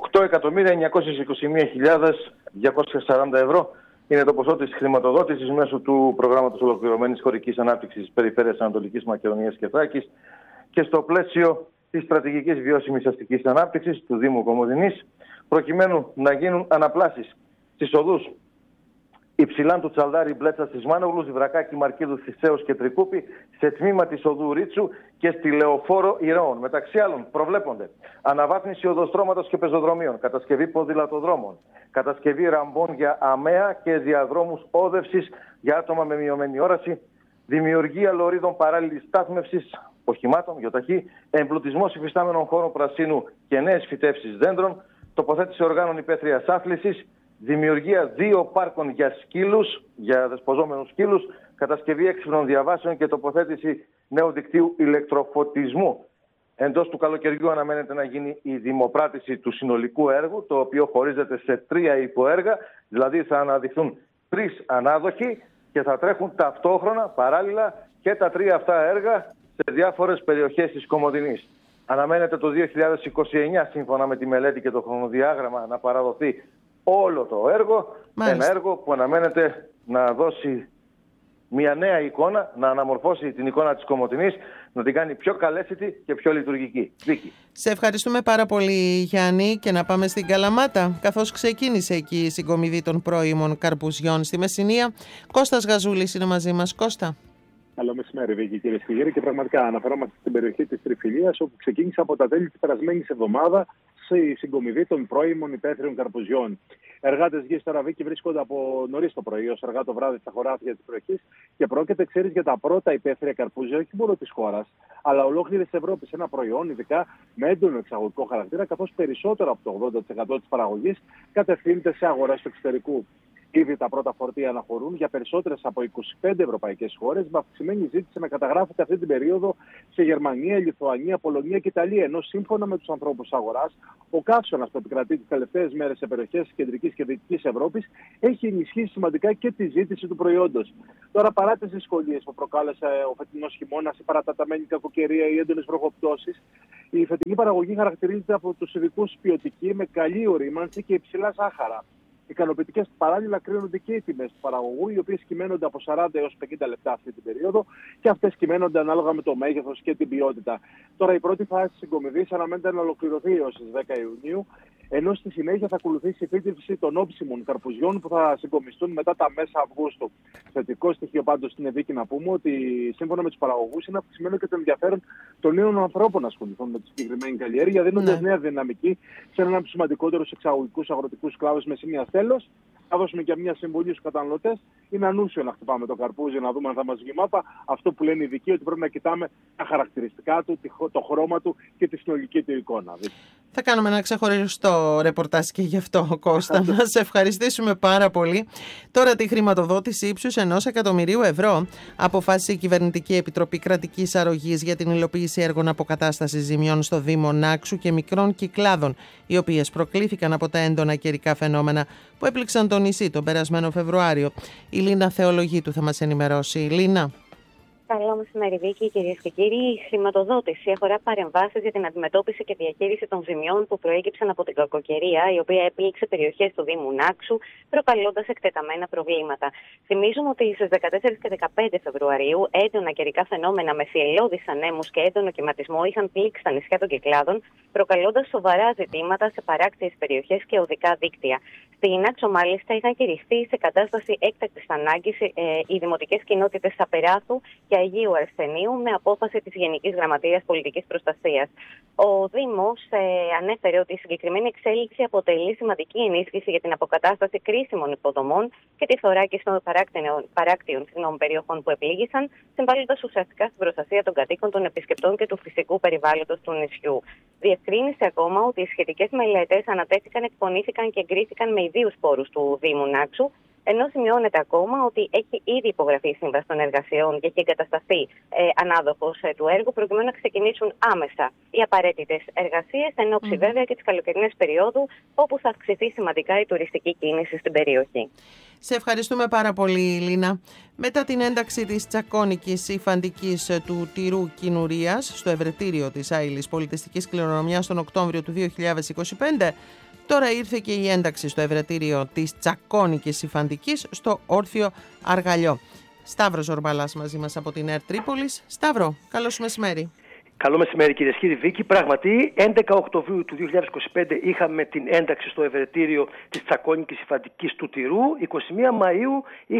8.921.240 ευρώ είναι το ποσό της χρηματοδότησης μέσω του προγράμματος Ολοκληρωμένης Χωρικής Ανάπτυξης της Περιφέρειας Ανατολικής Μακεδονίας και Θράκης και στο πλαίσιο της Στρατηγικής Βιώσιμης Αστικής Ανάπτυξης του Δήμου Κομοτηνής, προκειμένου να γίνουν αναπλάσεις στις οδούς Υψηλάν του Τσαλδάρη, Μπλέτσα της Μάνογλου, Βρακάκη, Μαρκίδου, Θησέως και Τρικούπη, σε τμήμα της οδού Ρίτσου και στη Λεωφόρο Ηρώων. Μεταξύ άλλων, προβλέπονται αναβάθμιση οδοστρώματος και πεζοδρομίων, κατασκευή ποδηλατοδρόμων, κατασκευή ραμπών για αμαία και διαδρόμους όδευσης για άτομα με μειωμένη όραση, δημιουργία λωρίδων παράλληλης στάθμευσης οχημάτων, γιοταχή, εμπλουτισμός υφιστάμενων χώρων πρασίνου και νέες φυτεύσεις δέντρων, τοποθέτηση οργάνων υπαίθριας άθλησης, δημιουργία 2 πάρκων για σκύλους, για δεσποζόμενους σκύλους, κατασκευή έξυπνων διαβάσεων και τοποθέτηση νέου δικτύου ηλεκτροφωτισμού. Εντός του καλοκαιριού αναμένεται να γίνει η δημοπράτηση του συνολικού έργου, το οποίο χωρίζεται σε 3 υποέργα, δηλαδή θα αναδειχθούν 3 ανάδοχοι και θα τρέχουν ταυτόχρονα, παράλληλα, και τα 3 αυτά έργα σε διάφορες περιοχές της Κομοτηνής. Αναμένεται το 2029, σύμφωνα με τη μελέτη και το χρονοδιάγραμμα, να παραδοθεί όλο το έργο. Μάλιστα. Ένα έργο που αναμένεται να δώσει μια νέα εικόνα, να αναμορφώσει την εικόνα της Κομοτηνής, να την κάνει πιο καλέσθητη και πιο λειτουργική. Βίκη. Σε ευχαριστούμε πάρα πολύ, Γιάννη, και να πάμε στην Καλαμάτα. Καθώς ξεκίνησε εκεί η συγκομιδή των πρώιμων καρπουζιών στη Μεσσηνία, Κώστας Γαζούλης είναι μαζί μας. Κώστα. Καλό μεσημέρι, Βίκη, κυρίες και κύριοι. Και πραγματικά αναφερόμαστε στην περιοχή της Τριφυλίας, όπου ξεκίνησε από τα τέλη της περασμένης εβδομάδα η συγκομιδή των πρώιμων υπαίθριων καρπουζιών. Εργάτες γης τώρα, Βίκη, βρίσκονται από νωρίς το πρωί ως αργά το βράδυ στα χωράφια της περιοχής και πρόκειται, ξέρεις, για τα πρώτα υπαίθρια καρπούζια, όχι μόνο της χώρας, αλλά ολόκληρης της Ευρώπης. Ένα προϊόν, ειδικά με έντονο εξαγωγικό χαρακτήρα, καθώς περισσότερο από το 80% της παραγωγής κατευθύνεται σε αγορές του εξωτερικού. Ήδη τα πρώτα φορτία αναχωρούν για περισσότερες από 25 ευρωπαϊκές χώρες, με αυξημένη ζήτηση να καταγράφεται αυτή την περίοδο σε Γερμανία, Λιθουανία, Πολωνία και Ιταλία. Ενώ σύμφωνα με τους ανθρώπους αγοράς, ο καύσωνας που επικρατεί τις τελευταίες μέρες σε περιοχές της κεντρικής και δυτικής Ευρώπης έχει ενισχύσει σημαντικά και τη ζήτηση του προϊόντος. Τώρα, παρά τις δυσκολίες που προκάλεσε ο φετινός χειμώνας, η παραταταμένη κακοκαιρία, οι έντονες βροχοπτώσεις, η φετινή παραγωγή χαρακτηρίζεται από τους ειδικούς ποιοτική, με καλή ορίμανση και υψηλά ζάχαρα. Ικανοποιητικές παράλληλα κρίνονται και οι τιμές του παραγωγού, οι οποίες κυμαίνονται από 40 έως 50 λεπτά αυτή την περίοδο και αυτές κυμαίνονται ανάλογα με το μέγεθος και την ποιότητα. Τώρα, η πρώτη φάση της συγκομιδής αναμένεται να ολοκληρωθεί έως τις 10 Ιουνίου, ενώ στη συνέχεια θα ακολουθήσει η φύτευση των όψιμων καρπουζιών που θα συγκομιστούν μετά τα μέσα Αυγούστου. Θετικό στοιχείο πάντως στην Ευήκη να πούμε ότι σύμφωνα με τους παραγωγούς είναι αυξημένο και το ενδιαφέρον των νέων ανθρώπων να ασχοληθούν με τη συγκεκριμένη καλλιέργεια, δίνοντας νέα δυναμική σε έναν από τους σημαντικότερους εξαγωγικούς αγροτικούς κλάδους Μεσσηνίας. Τέλος, θα δώσουμε και μια συμβουλή στους καταναλωτές. Είναι ανούσιο να χτυπάμε το καρπούζι, να δούμε αν θα μας βγει μάπα. Αυτό που λένε οι ειδικοί, ότι πρέπει να κοιτάμε τα χαρακτηριστικά του, το χρώμα του και τη συνολική του εικόνα. Θα κάνουμε ένα ξεχωριστό ρεπορτάζ και γι' αυτό, Κώστα. Να σε ευχαριστήσουμε πάρα πολύ. Τώρα, τη χρηματοδότηση ύψους 1 εκατομμυρίου ευρώ αποφάσισε η Κυβερνητική Επιτροπή Κρατικής Αρρωγής για την υλοποίηση έργων αποκατάστασης ζημιών στο Δήμο Νάξου και μικρών κυκλάδων, οι οποίες προκλήθηκαν από τα έντονα καιρικά φαινόμενα που έπληξαν το νησί τον περασμένο Φεβρουάριο. Η Λίνα Θεολογίτου θα μας ενημερώσει. Λίνα. Καλό μεσημέρι, Βίκη, κυρίες και κύριοι. Η χρηματοδότηση αφορά παρεμβάσεις για την αντιμετώπιση και διαχείριση των ζημιών που προέκυψαν από την κακοκαιρία, η οποία έπληξε περιοχές του Δήμου Νάξου, προκαλώντας εκτεταμένα προβλήματα. Θυμίζουμε ότι στις 14 και 15 Φεβρουαρίου έντονα καιρικά φαινόμενα με θυελλώδεις ανέμους και έντονο κυματισμό είχαν πλήξει τα νησιά των Κυκλάδων, προκαλώντας σοβαρά ζητήματα σε παράκτιες περιοχές και οδικά δίκτυα. Στη Νάξο, μάλιστα, είχαν κηρυχθεί σε κατάσταση έκτακτης ανάγκης οι δημοτικές κοινότητες Απεράθου και Αγίου Αρσενίου με απόφαση της Γενικής Γραμματείας Πολιτικής Προστασίας. Ο Δήμος ανέφερε ότι η συγκεκριμένη εξέλιξη αποτελεί σημαντική ενίσχυση για την αποκατάσταση κρίσιμων υποδομών και τη θωράκιση των παράκτιων περιοχών που επλήγησαν, συμβάλλοντας ουσιαστικά στην προστασία των κατοίκων, των επισκεπτών και του φυσικού περιβάλλοντος του νησιού. Διευκρίνησε ακόμα ότι οι σχετικές μελέτες ανατέθηκαν, εκπονήθηκαν και εγκρίθηκαν με ιδίους πόρους του Δήμου Νάξου, ενώ σημειώνεται ακόμα ότι έχει ήδη υπογραφεί η σύμβαση των εργασιών και έχει εγκατασταθεί ανάδοχος του έργου, προκειμένου να ξεκινήσουν άμεσα οι απαραίτητες εργασίες, εν ώψη βέβαια και της καλοκαιρινής περίοδου, όπου θα αυξηθεί σημαντικά η τουριστική κίνηση στην περιοχή. Σε ευχαριστούμε πάρα πολύ, Λίνα. Μετά την ένταξη της τσακώνικης υφαντικής του τυρού Κινουρίας στο Ευρετήριο της Άειλης Πολιτιστικής Κληρονομιάς τον Οκτώβριο του 2025, τώρα ήρθε και η ένταξη στο Ευρετήριο της τσακώνικης υφαντικής στο όρθιο Αργαλιό. Σταύρος Ζορμπαλάς μαζί μας από την ΕΡΤ Τρίπολης. Σταύρο, καλώς μεσημέρι. Καλό μεσημέρι, κυρίες και κύριοι. Βίκη, πράγματι 11 Οκτωβρίου του 2025 είχαμε την ένταξη στο Ευρετήριο της τσακώνικης υφαντικής του τυρού. 21 Μαΐου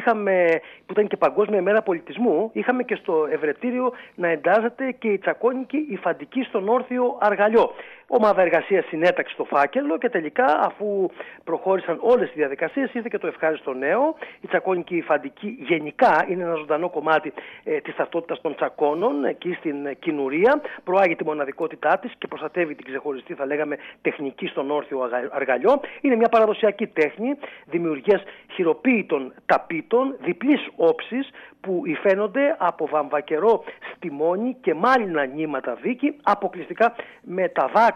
που ήταν και Παγκόσμια ημέρα πολιτισμού, είχαμε και στο Ευρετήριο να εντάζεται και η τσακώνικη υφαντική στον όρθιο Αργαλιό. Ομάδα εργασίας συνέταξε το φάκελο και τελικά, αφού προχώρησαν όλες οι διαδικασίες, ήρθε και το ευχάριστο νέο. Η τσακώνικη υφαντική γενικά είναι ένα ζωντανό κομμάτι της ταυτότητας των τσακώνων εκεί στην Κινουρία. Προάγει τη μοναδικότητά της και προστατεύει την ξεχωριστή, θα λέγαμε, τεχνική στον όρθιο Αργαλιό. Είναι μια παραδοσιακή τέχνη δημιουργίας χειροποίητων ταπίτων διπλής όψης που υφαίνονται από βαμβακερό στιμόνι και μάλινα νήματα, Βίκη, αποκλειστικά με τα δάκτυλα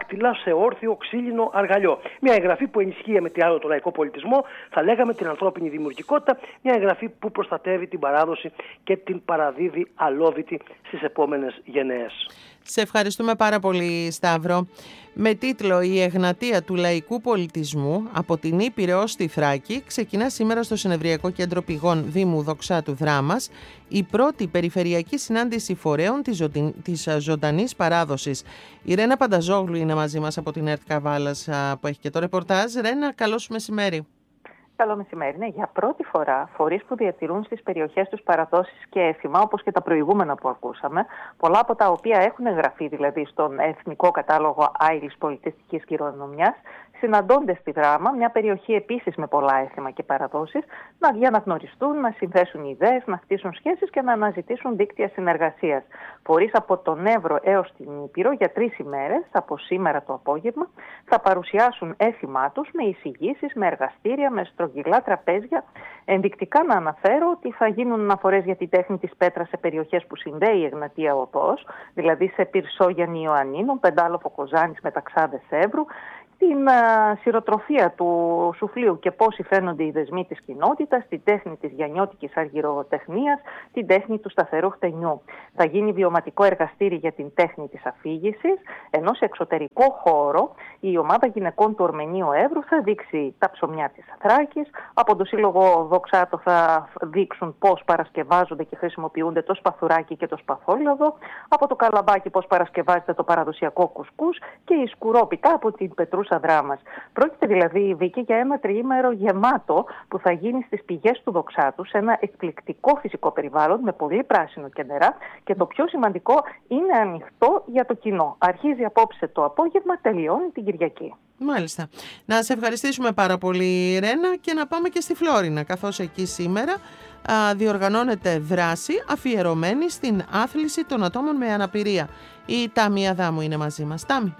δάχτυλα σε όρθιο ξύλινο αργαλιό. Μια εγγραφή που ενισχύει με τι άλλο το λαϊκό πολιτισμό, θα λέγαμε την ανθρώπινη δημιουργικότητα, μια εγγραφή που προστατεύει την παράδοση και την παραδίδει αλόβητη στις επόμενες γενναίες. Σε ευχαριστούμε πάρα πολύ, Σταύρο. Με τίτλο «Η Εγνατία του Λαϊκού Πολιτισμού από την Ήπειρο ως τη Θράκη» ξεκινά σήμερα στο Συνευριακό Κέντρο Πηγών Δήμου Δοξάτου Δράμας η πρώτη περιφερειακή συνάντηση φορέων της ζωντανής παράδοσης. Η Ρένα Πανταζόγλου είναι μαζί μας από την ΕΡΤ Καβάλας που έχει και το ρεπορτάζ. Ρένα, καλό σου μεσημέρι. Καλό μεσημέρι. Ναι, για πρώτη φορά φορείς που διατηρούν στις περιοχές τους παραδόσεις και έθιμα, όπως και τα προηγούμενα που ακούσαμε, πολλά από τα οποία έχουν εγγραφεί δηλαδή στον Εθνικό Κατάλογο Άειλης Πολιτιστικής Κληρονομιάς, συναντώνται στη Δράμα, μια περιοχή επίσης με πολλά έθιμα και παραδόσεις, για να γνωριστούν, να συνθέσουν ιδέες, να χτίσουν σχέσεις και να αναζητήσουν δίκτυα συνεργασίας. Φορείς από τον Εύρο έως την Ήπειρο για 3 ημέρες, από σήμερα το απόγευμα, θα παρουσιάσουν έθιμά τους με εισηγήσεις, με εργαστήρια, με στρογγυλά τραπέζια. Ενδεικτικά να αναφέρω ότι θα γίνουν αναφορές για τη τέχνη της πέτρας σε περιοχές που συνδέει η Εγνατία Οδός, δηλαδή σε Πυρσό Γιάννη Ιωαννίνου, Πεντάλοφο Κοζάνης με Ταξάδες Εύρου, την σειροτροφία του σουφλίου και πώς υφαίνονται οι δεσμοί της κοινότητας, την τέχνη της γιαννιώτικης αργυροτεχνίας, την τέχνη του σταθερού χτενιού. Θα γίνει βιωματικό εργαστήρι για την τέχνη της αφήγησης, ενώ σε εξωτερικό χώρο η ομάδα γυναικών του Ορμενίου Εύρου θα δείξει τα ψωμιά της Θράκης, από το Σύλλογο Δοξάτο θα δείξουν πώς παρασκευάζονται και χρησιμοποιούνται το σπαθουράκι και το σπαθόλαδο, από το Καλαμπάκι πώς παρασκευάζεται το παραδοσιακό κουσκούς και η σκουρόπιτα από την Πετρούσα Δράμας. Πρόκειται δηλαδή, Βίκη, για ένα τριήμερο γεμάτο που θα γίνει στις πηγές του Δοξάτου, σε ένα εκπληκτικό φυσικό περιβάλλον με πολύ πράσινο και νερά, και το πιο σημαντικό, είναι ανοιχτό για το κοινό. Αρχίζει απόψε το απόγευμα, τελειώνει την Κυριακή. Μάλιστα. Να σε ευχαριστήσουμε πάρα πολύ, Ρένα, και να πάμε και στη Φλόρινα, καθώς εκεί σήμερα διοργανώνεται δράση αφιερωμένη στην άθληση των ατόμων με αναπηρία. Η Τάμη Αδάμου είναι μαζί μας. Τάμη.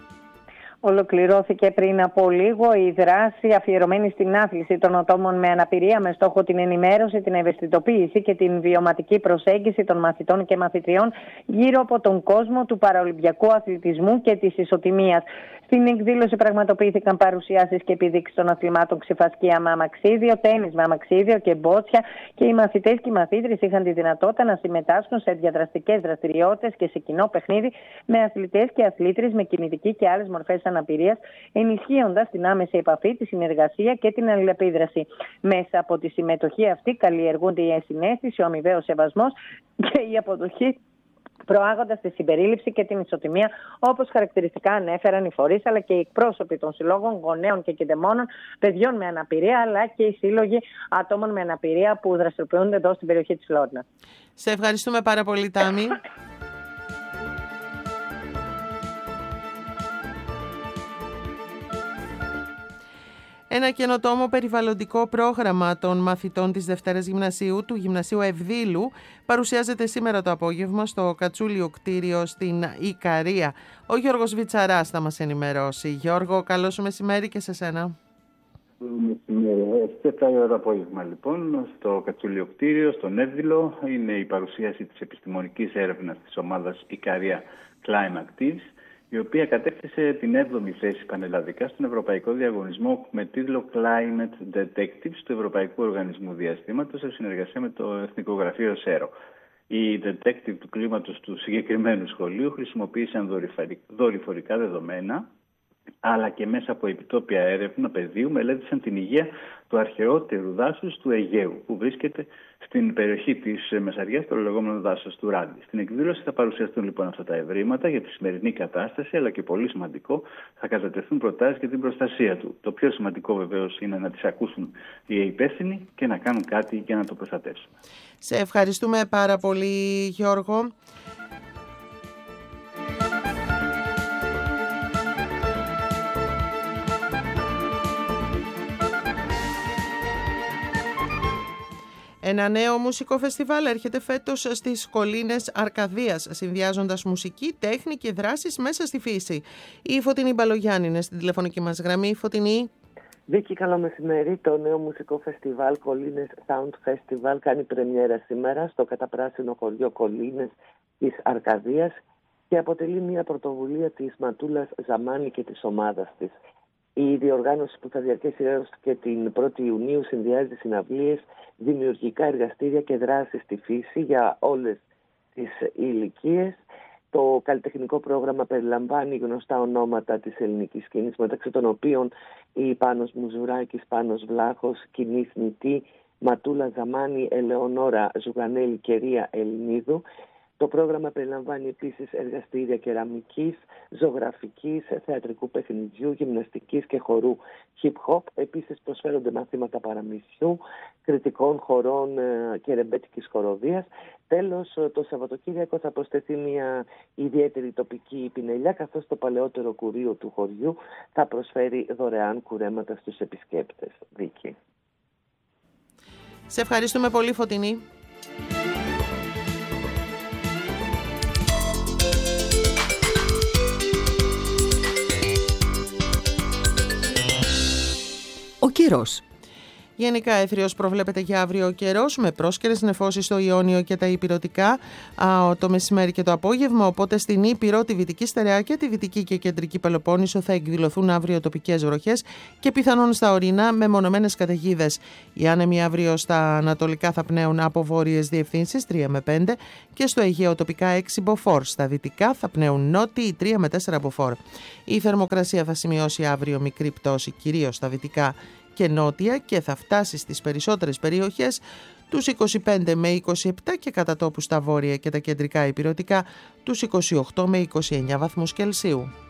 Ολοκληρώθηκε πριν από λίγο η δράση αφιερωμένη στην άθληση των ατόμων με αναπηρία, με στόχο την ενημέρωση, την ευαισθητοποίηση και την βιωματική προσέγγιση των μαθητών και μαθητριών γύρω από τον κόσμο του παραολυμπιακού αθλητισμού και της ισοτιμίας. Στην εκδήλωση πραγματοποιήθηκαν παρουσιάσεις και επιδείξεις των αθλημάτων ξηφασκία με αμαξίδιο, τένις με αμαξίδιο και μπότσια, και οι μαθητές και οι μαθήτρες είχαν τη δυνατότητα να συμμετάσχουν σε διαδραστικές δραστηριότητες και σε κοινό παιχνίδι με αθλητές και αθλήτριες με κινητική και άλλες μορφές αναπηρίας, ενισχύοντας την άμεση επαφή, τη συνεργασία και την αλληλεπίδραση. Μέσα από τη συμμετοχή αυτή καλλιεργούνται η ενσυναίσθηση, ο αμοιβαίος σεβασμός και η αποδοχή, προάγοντας τη συμπερίληψη και την ισοτιμία, όπως χαρακτηριστικά ανέφεραν οι φορείς αλλά και οι εκπρόσωποι των συλλόγων γονέων και κεντεμόνων παιδιών με αναπηρία, αλλά και οι σύλλογοι ατόμων με αναπηρία που δραστηριοποιούνται εδώ στην περιοχή της Φλόρινας. Σε ευχαριστούμε πάρα πολύ, Τάμη. Ένα καινοτόμο περιβαλλοντικό πρόγραμμα των μαθητών της Δευτέρας Γυμνασίου του Γυμνασίου Ευδήλου παρουσιάζεται σήμερα το απόγευμα στο Κατσούλιο κτίριο στην Ικαρία. Ο Γιώργος Βιτσαράς θα μας ενημερώσει. Γιώργο, καλό σου μεσημέρι και σε σένα. Μεσημέρι. 7 η ώρα απόγευμα λοιπόν στο Κατσούλιο κτίριο, στον Εύδηλο, είναι η παρουσίαση της επιστημονικής έρευνας της ομάδας Ικαρία Climaactives, η οποία κατέκτησε την 7η θέση πανελλαδικά στον Ευρωπαϊκό Διαγωνισμό με τίτλο Climate Detectives του Ευρωπαϊκού Οργανισμού Διαστήματος σε συνεργασία με το Εθνικό Γραφείο ΣΕΡΟ. Οι detective του κλίματος του συγκεκριμένου σχολείου χρησιμοποίησαν δορυφορικά δεδομένα, αλλά και μέσα από επιτόπια έρευνα πεδίου μελέτησαν την υγεία του αρχαιότερου δάσους του Αιγαίου, που βρίσκεται στην περιοχή της Μεσαριάς, το λεγόμενο δάσος του Ράντι. Στην εκδήλωση θα παρουσιαστούν λοιπόν αυτά τα ευρήματα για τη σημερινή κατάσταση, αλλά και πολύ σημαντικό, θα κατατεθούν προτάσεις για την προστασία του. Το πιο σημαντικό βεβαίως είναι να τις ακούσουν οι υπεύθυνοι και να κάνουν κάτι για να το προστατεύσουν. Σε ευχαριστούμε πάρα πολύ, Γιώργο. Ένα νέο μουσικό φεστιβάλ έρχεται φέτος στις κολλήνες Αρκαδίας, συνδυάζοντας μουσική, τέχνη και δράσεις μέσα στη φύση. Η Φωτεινή Μπαλογιάννη είναι στην τηλεφωνική μας γραμμή. Φωτεινή. Βίκη, καλό μεσημέρι. Το νέο μουσικό φεστιβάλ Κολλήνες Sound Festival κάνει πρεμιέρα σήμερα στο καταπράσινο χωριό Κολλήνες της Αρκαδίας. και αποτελεί μια πρωτοβουλία της Ματούλας Ζαμάνη και της ομάδας της. Η διοργάνωση που θα διαρκέσει έως και την 1η Ιουνίου συνδυάζει συναυλίες, δημιουργικά εργαστήρια και δράσεις στη φύση για όλες τις ηλικίες. Το καλλιτεχνικό πρόγραμμα περιλαμβάνει γνωστά ονόματα της ελληνικής σκηνής, μεταξύ των οποίων η Πάνος Μουζουράκης, Πάνος Βλάχος, Κινής Νητή, Ματούλα Ζαμάνη, Ελεονόρα Ζουγανέλη και Ρία Ελληνίδου. Το πρόγραμμα περιλαμβάνει επίσης εργαστήρια κεραμικής, ζωγραφικής, θεατρικού παιχνιδιού, γυμναστικής και χορού hip-hop. Επίσης προσφέρονται μαθήματα παραμυθιού, κριτικών χορών και ρεμπέτικης χοροδίας. Τέλος, το Σαββατοκύριακο θα προσθεθεί μια ιδιαίτερη τοπική πινελιά, καθώς το παλαιότερο κουρείο του χωριού θα προσφέρει δωρεάν κουρέματα στους επισκέπτες. Βίκη. Σε ευχαριστούμε πολύ, Φωτεινή. Ο καιρός. Γενικά έθριος προβλέπεται για αύριο ο καιρός, με πρόσκαιρες νεφώσεις στο Ιόνιο και τα Ηπειρωτικά το μεσημέρι και το απόγευμα, οπότε στην Ήπειρο, τη Βυτική Στερεά και τη Δυτική και Κεντρική Πελοπόννησο θα εκδηλωθούν αύριο τοπικές βροχές και πιθανόν στα ορεινά με μονομένες καταιγίδες. Οι άνεμοι αύριο στα ανατολικά θα πνέουν από βόρειες διευθύνσεις 3 με 5 και στο Αιγαίο τοπικά 6 μποφόρ. Στα δυτικά θα πνέουν νότιοι 3 με 4 μποφόρ. Η θερμοκρασία θα σημειώσει αύριο μικρή πτώση, κυρίως στα δυτικά και νότια, και θα φτάσει στις περισσότερες περιοχές τους 25 με 27 και κατά τόπους στα βόρεια και τα κεντρικά ηπειρωτικά τους 28 με 29 βαθμούς Κελσίου.